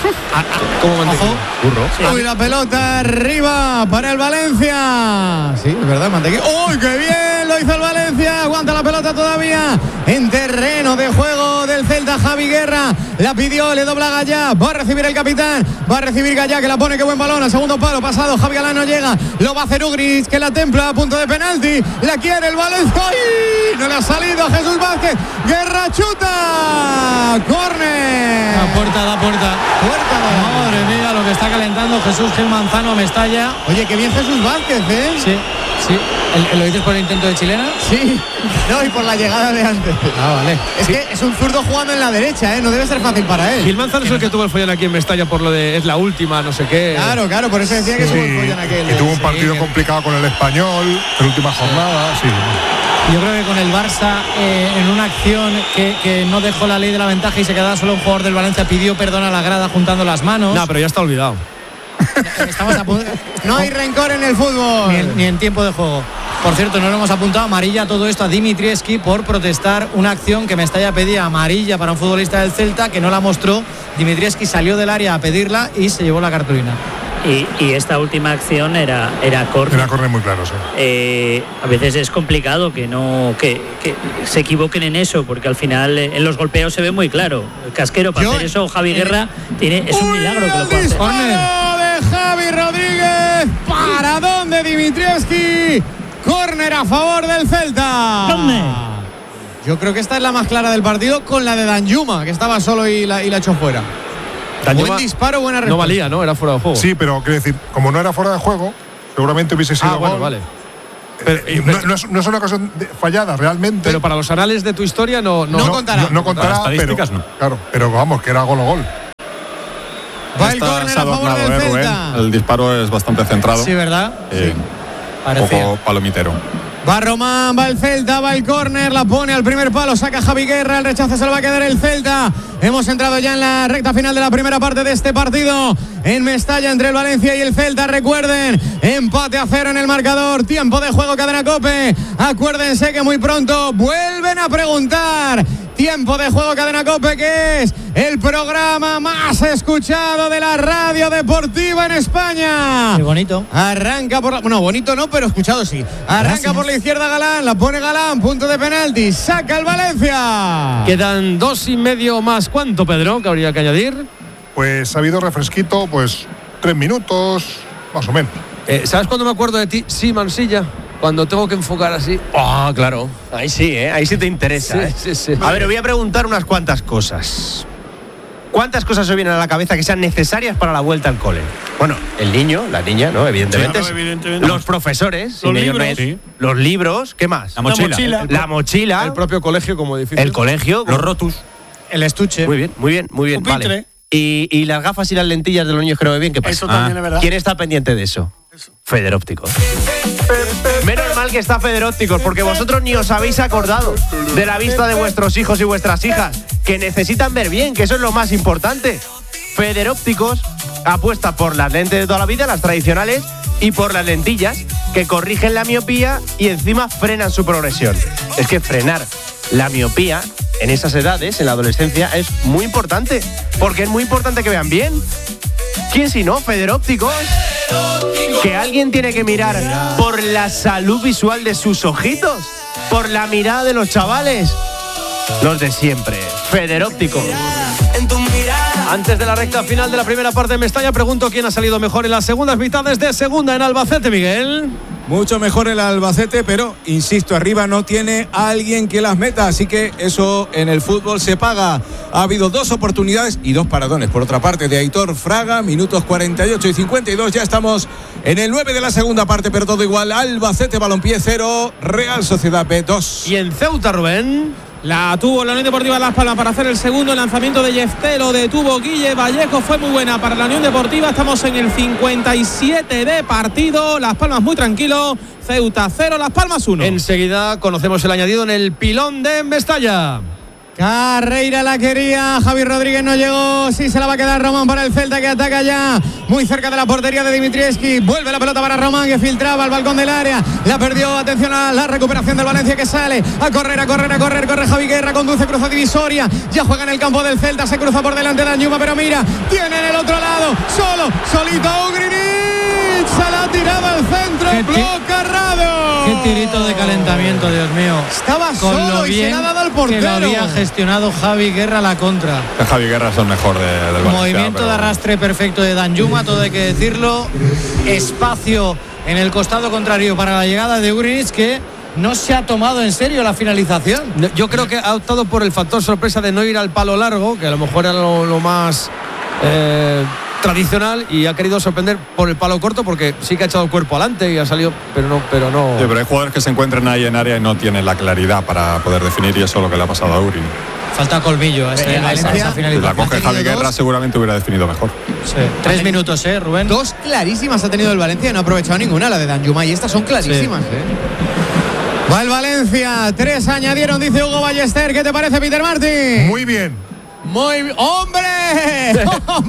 ¿Cómo mantequilla? Burro. Sí. Uy, la pelota arriba para el Valencia. Sí, es verdad, mantequilla. ¡Uy, qué bien! Lo hizo el Valencia. Aguanta la pelota todavía en terreno de juego del Celta. Javi Guerra la pidió, le dobla Gallá. Va a recibir el capitán. Va a recibir Gallá, que la pone, qué buen balón. Al segundo palo pasado. Javi Galán no llega. Lo va a hacer Ugris, que la templa a punto de penalti. La quiere el Valencia. ¡Ay! No le ha salido Jesús Vázquez. Guerra chuta. Córner. La puerta, da puerta. Puerta. Madre mía, lo que está calentando Jesús Gil Manzano a Mestalla. Oye, qué bien Jesús Vázquez, ¿eh? Sí, sí. ¿El, ¿Lo dices por el intento de chilena? Sí. No, y por la llegada de antes. Ah, vale. Es sí. que es un zurdo jugando en la derecha, ¿eh? No debe ser fácil para él. Gil Manzano es el que tuvo el follón aquí en Mestalla por lo de es la última, no sé qué. Claro, claro, por eso decía que sí, tuvo el follón aquel. Y tuvo un partido sí, complicado con el Español en la última jornada, sí. Yo creo que con el Barça, eh, en una acción que, que no dejó la ley de la ventaja y se quedaba solo un jugador del Valencia, pidió perdón a la grada juntando las manos. No, pero ya está olvidado. Estamos a punto. No hay rencor en el fútbol. Ni en, ni en tiempo de juego. Por cierto, no lo hemos apuntado, amarilla todo esto a Dimitrievski por protestar una acción que Mestalla pedía amarilla para un futbolista del Celta que no la mostró. Dimitrievski salió del área a pedirla y se llevó la cartulina. Y, y esta última acción era era córner. Era córner muy claro, sí. Eh, a veces es complicado que no que, que se equivoquen en eso, porque al final eh, en los golpeos se ve muy claro. El Casquero para Yo, hacer eso, Javi Guerra tiene es un milagro que lo pueda hacer. De Javi Rodríguez, ¿para dónde Dimitrievski? Córner a favor del Celta. ¿Dónde? Yo creo que esta es la más clara del partido, con la de Danjuma, que estaba solo y la, y la echó fuera. Danjuma, buen disparo, buena respuesta. No valía, ¿no? Era fuera de juego. Sí, pero quiero decir, como no era fuera de juego, seguramente hubiese sido ah, bueno, gol. Vale. Pero, eh, no, no, es, no es una ocasión de, fallada realmente. Pero para los anales de tu historia no no, no contará. No, no contará, pero, no. Claro, pero vamos, que era gol o gol. Va el córner a favor del eh, Celta. El disparo es bastante centrado. Sí, ¿verdad? Eh, sí. Un poco palomitero. Va Román, va el Celta, va el córner, la pone al primer palo, saca Javi Guerra, el rechazo se lo va a quedar el Celta. Hemos entrado ya en la recta final de la primera parte de este partido en Mestalla entre el Valencia y el Celta. Recuerden, empate a cero en el marcador, tiempo de juego, Cadena COPE. Acuérdense que muy pronto vuelven a preguntar. Tiempo de juego, Cadena COPE, que es el programa más escuchado de la radio deportiva en España. Qué bonito. Arranca por la... Bueno, bonito no, pero escuchado sí. Arranca Gracias. Por la izquierda Galán, la pone Galán, punto de penalti, saca el Valencia. Quedan dos y medio más. ¿Cuánto, Pedro, que habría que añadir? Pues ha habido refresquito, pues tres minutos, más o menos. Eh, ¿Sabes cuándo me acuerdo de ti? Sí, Mansilla. Cuando tengo que enfocar así. Ah, oh, claro. Ahí sí, ¿eh? Ahí sí te interesa. Sí, ¿eh? sí, sí. A ver, os voy a preguntar unas cuantas cosas. ¿Cuántas cosas os vienen a la cabeza que sean necesarias para la vuelta al cole? Bueno, el niño, la niña, ¿no? Evidentemente. Sí, evidentemente. Los profesores. Los libros. No sí. Los libros. ¿Qué más? La mochila. La mochila. El, la mochila. El propio colegio como edificio. El colegio. Los rotus. El estuche. Muy bien, muy bien, muy bien. Vale. Y, y las gafas y las lentillas de los niños que no ven bien, ¿qué pasa? Eso también ah. es verdad. ¿Quién está pendiente de eso? eso. Federópticos. Menos mal que está Federópticos, porque vosotros ni os habéis acordado de la vista de vuestros hijos y vuestras hijas, que necesitan ver bien, que eso es lo más importante. Federópticos apuesta por las lentes de toda la vida, las tradicionales, y por las lentillas, que corrigen la miopía y encima frenan su progresión. Es que frenar la miopía en esas edades, en la adolescencia, es muy importante, porque es muy importante que vean bien. ¿Quién si no? Federópticos. Que alguien tiene que mirar por la salud visual de sus ojitos, por la mirada de los chavales. Los de siempre. Federópticos. Antes de la recta final de la primera parte de Mestalla, pregunto quién ha salido mejor en las segundas mitades de segunda en Albacete, Miguel. Mucho mejor el Albacete, pero insisto, arriba no tiene a alguien que las meta, así que eso en el fútbol se paga. Ha habido dos oportunidades y dos paradones. Por otra parte, de Aitor Fraga, minutos cuarenta y ocho y cincuenta y dos. Ya estamos en el nueve de la segunda parte, pero todo igual. Albacete Balompié cero, Real Sociedad B dos. Y en Ceuta, Rubén. La tuvo la Unión Deportiva Las Palmas para hacer el segundo. El lanzamiento de Yefté lo detuvo Guille Vallejo. Fue muy buena para la Unión Deportiva. Estamos en el cincuenta y siete de partido. Las Palmas muy tranquilo. Ceuta cero, Las Palmas uno. Enseguida conocemos el añadido en el pilón de Mestalla. Carreira la quería, Javi Rodríguez no llegó, sí se la va a quedar Román para el Celta, que ataca ya muy cerca de la portería de Dimitrievski. Vuelve la pelota para Román, que filtraba al balcón del área, la perdió. Atención a la recuperación del Valencia, que sale a correr, a correr, a correr, corre Javi Guerra, conduce, cruza divisoria, ya juega en el campo del Celta, se cruza por delante de Danjuma, pero mira, tiene en el otro lado, solo, solito Ugrinic, se la tiraba al centro, bloca Rado. Qué tirito de calentamiento, Dios mío. Estaba Con solo lo y bien se la ha dado al portero. Que lo había gestionado Javi Guerra la contra. Javi Guerra es el mejor de, del Valencia. Movimiento pero... de arrastre perfecto de Danjuma, todo hay que decirlo. Espacio en el costado contrario para la llegada de Ugrinic, que no se ha tomado en serio la finalización. Yo creo que ha optado por el factor sorpresa de no ir al palo largo, que a lo mejor era lo, lo más eh, tradicional, y ha querido sorprender por el palo corto, porque sí que ha echado el cuerpo adelante y ha salido, pero no, pero no. Sí, pero hay jugadores que se encuentran ahí en área y no tienen la claridad para poder definir, y eso es lo que le ha pasado a Uri. Falta colmillo a esa, Eh, a esa, esa Si finalización. la coge Javi Guerra, seguramente hubiera definido mejor. Sí. Tres minutos, ¿eh, Rubén? Dos clarísimas ha tenido el Valencia y no ha aprovechado ninguna, la de Danjuma, y estas son clarísimas, sí. ¿eh? Va el Valencia, tres añadieron, dice Hugo Ballester. ¿Qué te parece, Peter Martin? Muy bien. Muy bien. ¡Hombre!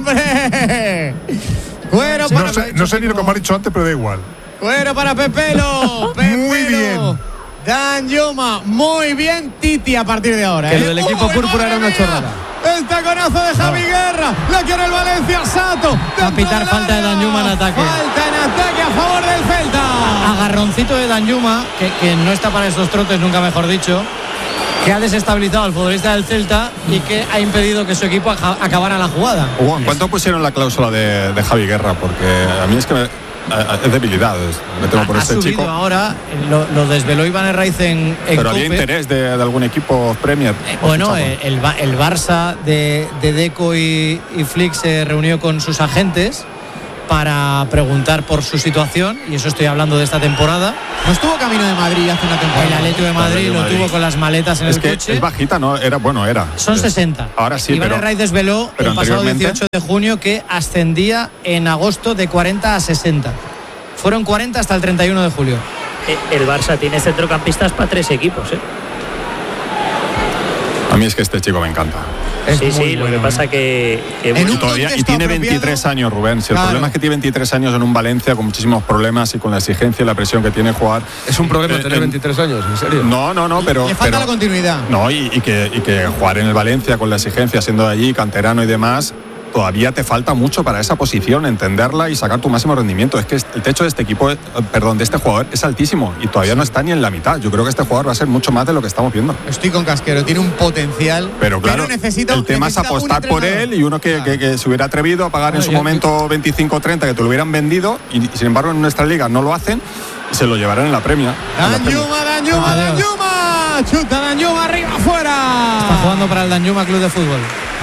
¡Hombre! Cuero para No sé, no sé ni lo que me ha dicho antes, pero da igual. Cuero para Pepelo. Muy bien. Danjuma, muy bien Titi a partir de ahora. Que ¿eh? lo del equipo ¡Uy, púrpura era una mía! chorrada. El taconazo de Javi Guerra. La quiere el Valencia. Sato. Va a pitar falta de Danjuma en ataque. Falta en ataque a favor del Celta. Agarroncito de Danjuma, que, que no está para estos trotes, nunca mejor dicho, que ha desestabilizado al futbolista del Celta y que ha impedido que su equipo acabara la jugada. Hugo, ¿en cuánto pusieron la cláusula de, de Javi Guerra? Porque a mí es que me, es debilidad, me temo por ha este subido chico. Ahora, lo, lo desveló Iván Herraiz en, en Pero había Cope. interés de, de algún equipo Premier. Eh, bueno, el, el, el Barça de, de Deco y, y Flick se reunió con sus agentes para preguntar por su situación, y eso estoy hablando de esta temporada. No estuvo camino de Madrid hace una temporada. El Atlético de Madrid Atlético lo Madrid. tuvo con las maletas en es el que coche. es bajita, ¿no? Era, bueno, era. Son Es- sesenta. Ahora sí, Iván pero, Herraiz desveló pero el pasado anteriormente- dieciocho de junio que ascendía en agosto de cuarenta a sesenta. Fueron cuarenta hasta el treinta y uno de julio. El Barça tiene centrocampistas para tres equipos, ¿eh? a mí es que este chico me encanta. Es sí, muy sí, bueno. lo que pasa que, que En bueno, Y, un todavía, y contexto tiene apropiado. veintitrés años, Rubén. Si el Claro. problema es que tiene veintitrés años en un Valencia con muchísimos problemas y con la exigencia y la presión que tiene jugar. Es un problema Eh, tener en- veintitrés años, en serio. No, no, no, pero. Le falta pero- la continuidad. No, y, y que, y que jugar en el Valencia con la exigencia, siendo de allí, canterano y demás, todavía te falta mucho para esa posición, entenderla y sacar tu máximo rendimiento. Es que el techo de este equipo, eh, perdón, de este jugador es altísimo y todavía no está ni en la mitad. Yo creo que este jugador va a ser mucho más de lo que estamos viendo. Estoy con Casquero, tiene un potencial. Pero claro, necesita, el tema es necesita un apostar por entrenador. él y uno que, Claro. que- que se hubiera atrevido a pagar en Bueno, su yo- momento veinticinco o treinta, que te lo hubieran vendido y, y sin embargo en nuestra liga no lo hacen y se lo llevarán en la premia. en la Premier. Danjuma, Danjuma, Adiós. Danjuma. Chuta Danjuma, arriba, afuera. Está jugando para el Danjuma Club de Fútbol.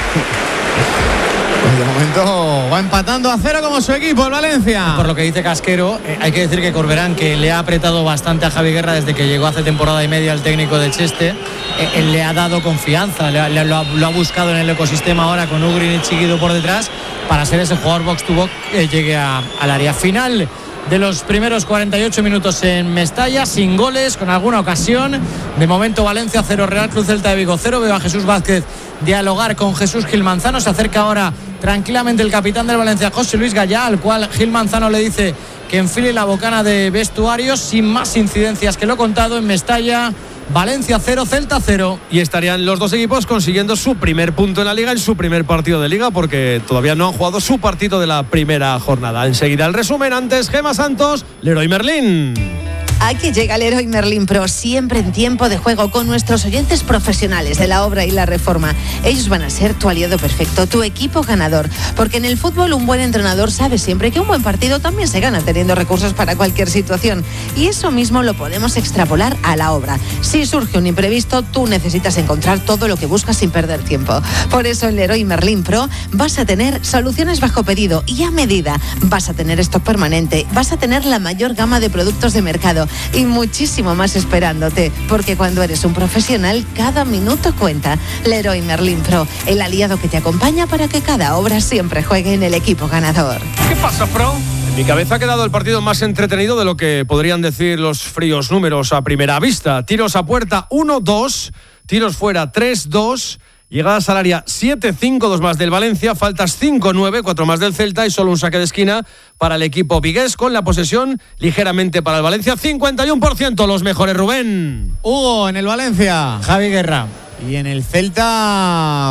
De momento va empatando a cero como su equipo, el Valencia. Por lo que dice Casquero, eh, hay que decir que Corberán, que le ha apretado bastante a Javi Guerra desde que llegó hace temporada y media al técnico de Cheste, eh, él le ha dado confianza, le ha- le- lo, ha, lo ha buscado en el ecosistema ahora con Ugrin y Chiquido por detrás para ser ese jugador box to box que llegue a- al área final de los primeros cuarenta y ocho minutos en Mestalla, sin goles, con alguna ocasión. De momento Valencia cero, Real Cruz Celta de Vigo cero. Veo a Jesús Vázquez dialogar con Jesús Gil Manzano. Se acerca ahora tranquilamente el capitán del Valencia, José Luis Gallá, al cual Gil Manzano le dice que enfile la bocana de vestuarios, sin más incidencias que lo contado en Mestalla. Valencia cero, Celta cero. Y estarían los dos equipos consiguiendo su primer punto en la liga, en su primer partido de liga, porque todavía no han jugado su partido de la primera jornada. Enseguida el resumen, antes Gema Santos, Leroy Merlín. Aquí llega el Leroy Merlin Pro, siempre en tiempo de juego, con nuestros oyentes profesionales de la obra y la reforma. Ellos van a ser tu aliado perfecto, tu equipo ganador. Porque en el fútbol un buen entrenador sabe siempre que un buen partido también se gana teniendo recursos para cualquier situación. Y eso mismo lo podemos extrapolar a la obra. Si surge un imprevisto, tú necesitas encontrar todo lo que buscas sin perder tiempo. Por eso en Leroy Merlin Pro vas a tener soluciones bajo pedido y a medida. Vas a tener stock permanente, vas a tener la mayor gama de productos de mercado y muchísimo más esperándote, porque cuando eres un profesional, cada minuto cuenta. Leroy Merlin Pro, el aliado que te acompaña para que cada obra siempre juegue en el equipo ganador. ¿Qué pasa, Pro? En mi cabeza ha quedado el partido más entretenido de lo que podrían decir los fríos números a primera vista. Tiros a puerta uno dos, tiros fuera tres dos, llegadas al área siete cinco, dos más del Valencia, faltas cinco nueve, cuatro más del Celta y solo un saque de esquina para el equipo vigués, con la posesión ligeramente para el Valencia, cincuenta y uno por ciento los mejores, Rubén. Hugo en el Valencia. Javi Guerra. Y en el Celta.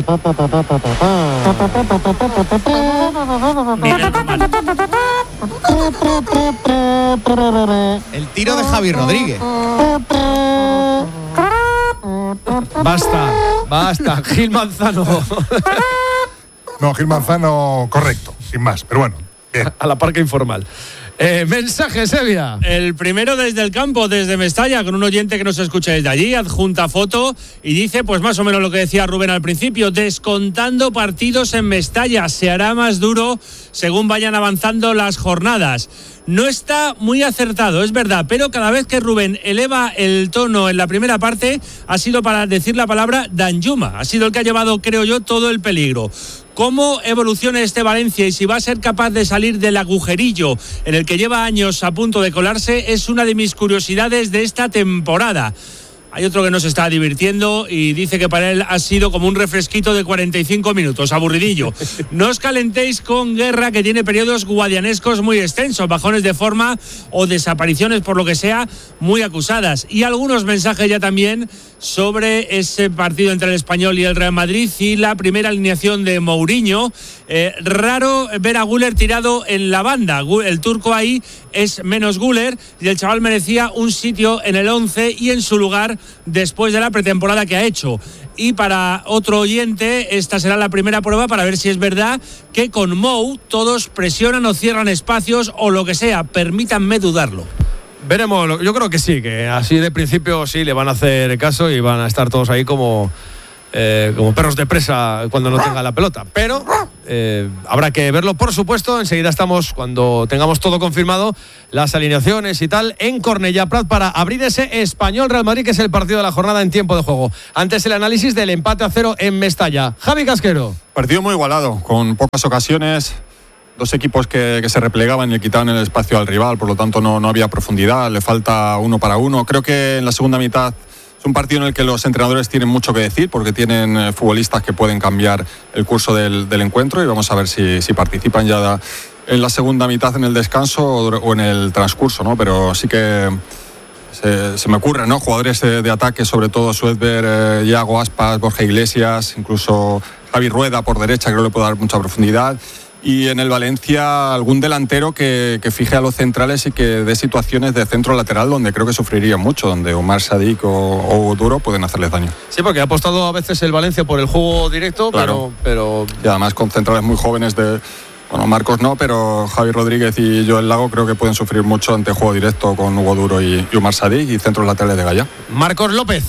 El tiro de Javi Rodríguez. Basta, basta. Gil Manzano. No, Gil Manzano, correcto, sin más, pero bueno. Bien. A la parca informal. Eh, mensaje, Sevilla. El primero desde el campo, desde Mestalla, con un oyente que nos escucha desde allí, adjunta foto y dice, pues más o menos lo que decía Rubén al principio, descontando partidos en Mestalla, se hará más duro según vayan avanzando las jornadas. No está muy acertado, es verdad, pero cada vez que Rubén eleva el tono en la primera parte ha sido para decir la palabra Danjuma, ha sido el que ha llevado, creo yo, todo el peligro. ¿Cómo evoluciona este Valencia y si va a ser capaz de salir del agujerillo en el que lleva años a punto de colarse? Es una de mis curiosidades de esta temporada. Hay otro que no se está divirtiendo y dice que para él ha sido como un refresquito de cuarenta y cinco minutos, aburridillo. No os calentéis con Guerra, que tiene periodos guadianescos muy extensos, bajones de forma o desapariciones por lo que sea muy acusadas. Y algunos mensajes ya también sobre ese partido entre el Español y el Real Madrid y la primera alineación de Mourinho. Eh, raro ver a Güler tirado en la banda. El turco ahí es menos Güler y el chaval merecía un sitio en el once y en su lugar después de la pretemporada que ha hecho. Y para otro oyente, esta será la primera prueba para ver si es verdad que con Mou todos presionan o cierran espacios o lo que sea. Permítanme dudarlo. Veremos, yo creo que sí, que así de principio sí le van a hacer caso y van a estar todos ahí como, eh, como perros de presa cuando no tenga la pelota. Pero eh, habrá que verlo, por supuesto. Enseguida estamos, cuando tengamos todo confirmado, las alineaciones y tal, en Cornellà Prat para abrir ese Español-Real Madrid, que es el partido de la jornada en tiempo de juego. Antes el análisis del empate a cero en Mestalla. Javi Casquero. Partido muy igualado, con pocas ocasiones. Dos equipos que, que se replegaban y le quitaban el espacio al rival, por lo tanto no, no había profundidad, le falta uno para uno. Creo que en la segunda mitad es un partido en el que los entrenadores tienen mucho que decir, porque tienen eh, futbolistas que pueden cambiar el curso del, del encuentro, y vamos a ver si, si participan ya da, en la segunda mitad, en el descanso o, o en el transcurso, ¿no? Pero sí que se, se me ocurren, ¿no? Jugadores de, de ataque, sobre todo Suedberg, eh, Iago Aspas, Borja Iglesias, incluso Javi Rueda por derecha, creo que le puede dar mucha profundidad. Y en el Valencia algún delantero que, que fije a los centrales y que dé situaciones de centro lateral donde creo que sufriría mucho, donde Omar Sadik o, o Duro pueden hacerles daño. Sí, porque ha apostado a veces el Valencia por el juego directo, claro, pero, pero... Y además con centrales muy jóvenes de... Bueno, Marcos no, pero Javi Rodríguez y Joel Lago creo que pueden sufrir mucho ante juego directo con Hugo Duro y, y Omar Sadik y centros laterales de Gaya. Marcos López.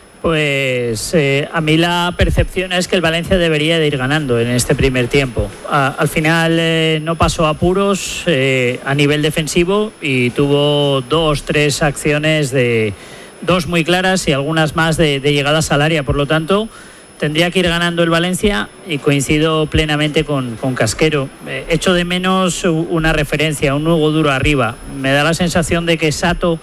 Pues eh, a mí la percepción es que el Valencia debería de ir ganando en este primer tiempo. A, al final eh, no pasó apuros eh, a nivel defensivo y tuvo dos, tres acciones de dos muy claras y algunas más de, de llegadas al área. Por lo tanto, tendría que ir ganando el Valencia y coincido plenamente con, con Casquero. Eh, echo de menos una referencia, un Hugo Duro arriba. Me da la sensación de que Sato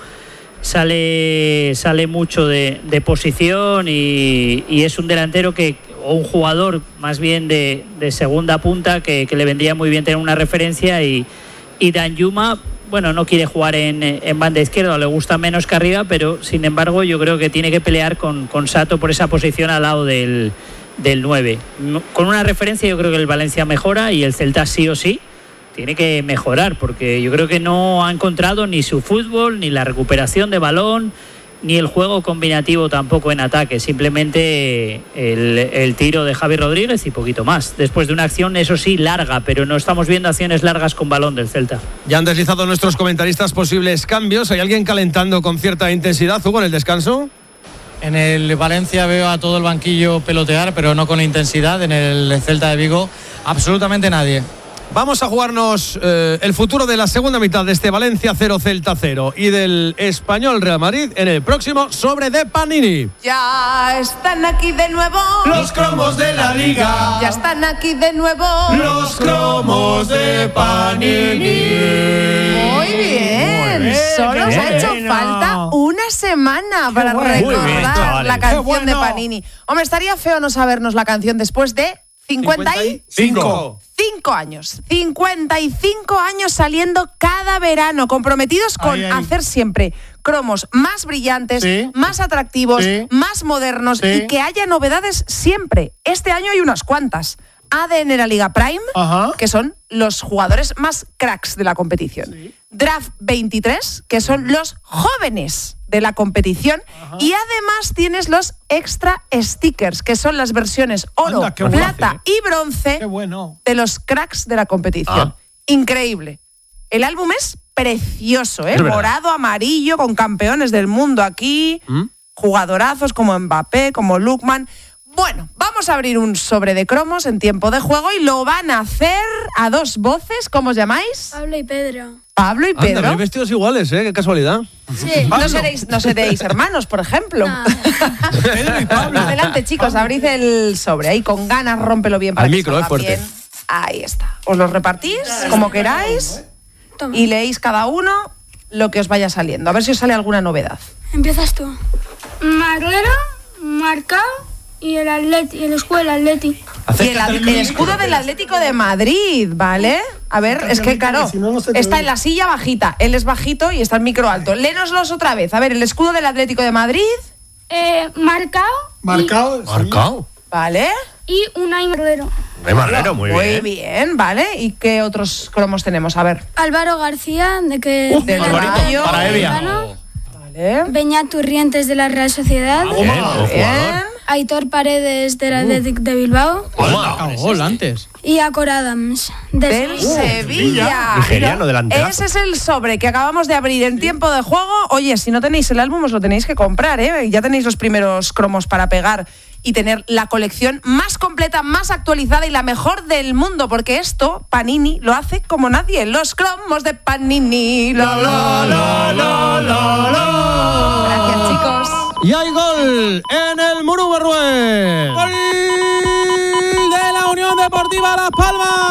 sale sale mucho de, de posición y, y es un delantero que o un jugador más bien de, de segunda punta que, que le vendría muy bien tener una referencia y, y Danjuma, bueno, no quiere jugar en, en banda izquierda, le gusta menos que arriba, pero sin embargo yo creo que tiene que pelear con, con Sato por esa posición al lado del, del nueve. Con una referencia yo creo que el Valencia mejora y el Celta sí o sí tiene que mejorar, porque yo creo que no ha encontrado ni su fútbol, ni la recuperación de balón, ni el juego combinativo tampoco en ataque. Simplemente el, el tiro de Javi Rodríguez y poquito más. Después de una acción, eso sí, larga, pero no estamos viendo acciones largas con balón del Celta. Ya han deslizado nuestros comentaristas posibles cambios. ¿Hay alguien calentando con cierta intensidad, Hugo, en el descanso? En el Valencia veo a todo el banquillo pelotear, pero no con intensidad. En el Celta de Vigo, absolutamente nadie. Vamos a jugarnos eh, el futuro de la segunda mitad de este Valencia cero Celta cero y del Español Real Madrid en el próximo Sobre de Panini. Ya están aquí de nuevo los cromos de la liga. Ya están aquí de nuevo los cromos de Panini. Muy bien, Muy bien. Solo os ha hecho falta una semana Qué para bueno. recordar bien, la canción bueno. de Panini. Hombre, estaría feo no sabernos la canción después de cincuenta y cinco cinco años, cincuenta y cinco años saliendo cada verano, comprometidos con ay, ay. hacer siempre cromos más brillantes, ¿sí? más atractivos, ¿sí? más modernos ¿sí? y que haya novedades siempre. Este año hay unas cuantas. A D N la Liga Prime, Ajá. que son los jugadores más cracks de la competición. Sí. Draft veintitrés, que son los jóvenes de la competición. Ajá. Y además tienes los extra stickers, que son las versiones oro, Anda, plata y bronce qué bueno. de los cracks de la competición. Ah. Increíble. El álbum es precioso, ¿eh? Es morado, amarillo, con campeones del mundo aquí, ¿Mm? jugadorazos como Mbappé, como Lookman. Bueno, vamos a abrir un sobre de cromos en tiempo de juego y lo van a hacer a dos voces. ¿Cómo os llamáis? Pablo y Pedro. Pablo y Pedro. Anda, vestidos iguales, ¿eh? Qué casualidad. Sí. No seréis, no seréis hermanos, por ejemplo. No. Pedro y Pablo. Adelante, chicos, abrid el sobre. Ahí con ganas, rómpelo bien para Al que micro, es fuerte. Bien. Ahí está. Os los repartís como queráis y leéis cada uno lo que os vaya saliendo. A ver si os sale alguna novedad. Empiezas tú. Marrero, Marcao y el Atleti, el escudo del Atleti. Y el, el escudo del Atlético de Madrid, ¿vale? A ver, es que claro, está en la silla bajita, él es bajito y está el micro alto. Léenoslos otra vez. A ver, el escudo del Atlético de Madrid. Eh, Marcao. Marcao. Y, Marcao. Vale. Y Unai Marrero. Unai Marrero, muy, muy bien. Muy bien, ¿vale? ¿Y qué otros cromos tenemos? A ver. Álvaro García, de que... Uf, del Rayo. Para Evia. Vale. Beñat Turrientes, de la Real Sociedad. Bien, buen jugador. Aitor Paredes, del Athletic de Bilbao. Marcado gol antes. Y Acor Adams, del, del Sevilla. Nigeriano, delantero. Ese es el sobre que acabamos de abrir en tiempo de juego. Oye, si no tenéis el álbum, os lo tenéis que comprar, ¿eh? Ya tenéis los primeros cromos para pegar y tener la colección más completa, más actualizada y la mejor del mundo, porque esto Panini lo hace como nadie. Los cromos de Panini. Lo, lo, lo, lo, lo, lo. Gracias, chicos. Y hay gol en el Muru Berrués. Gol de la Unión Deportiva Las Palmas.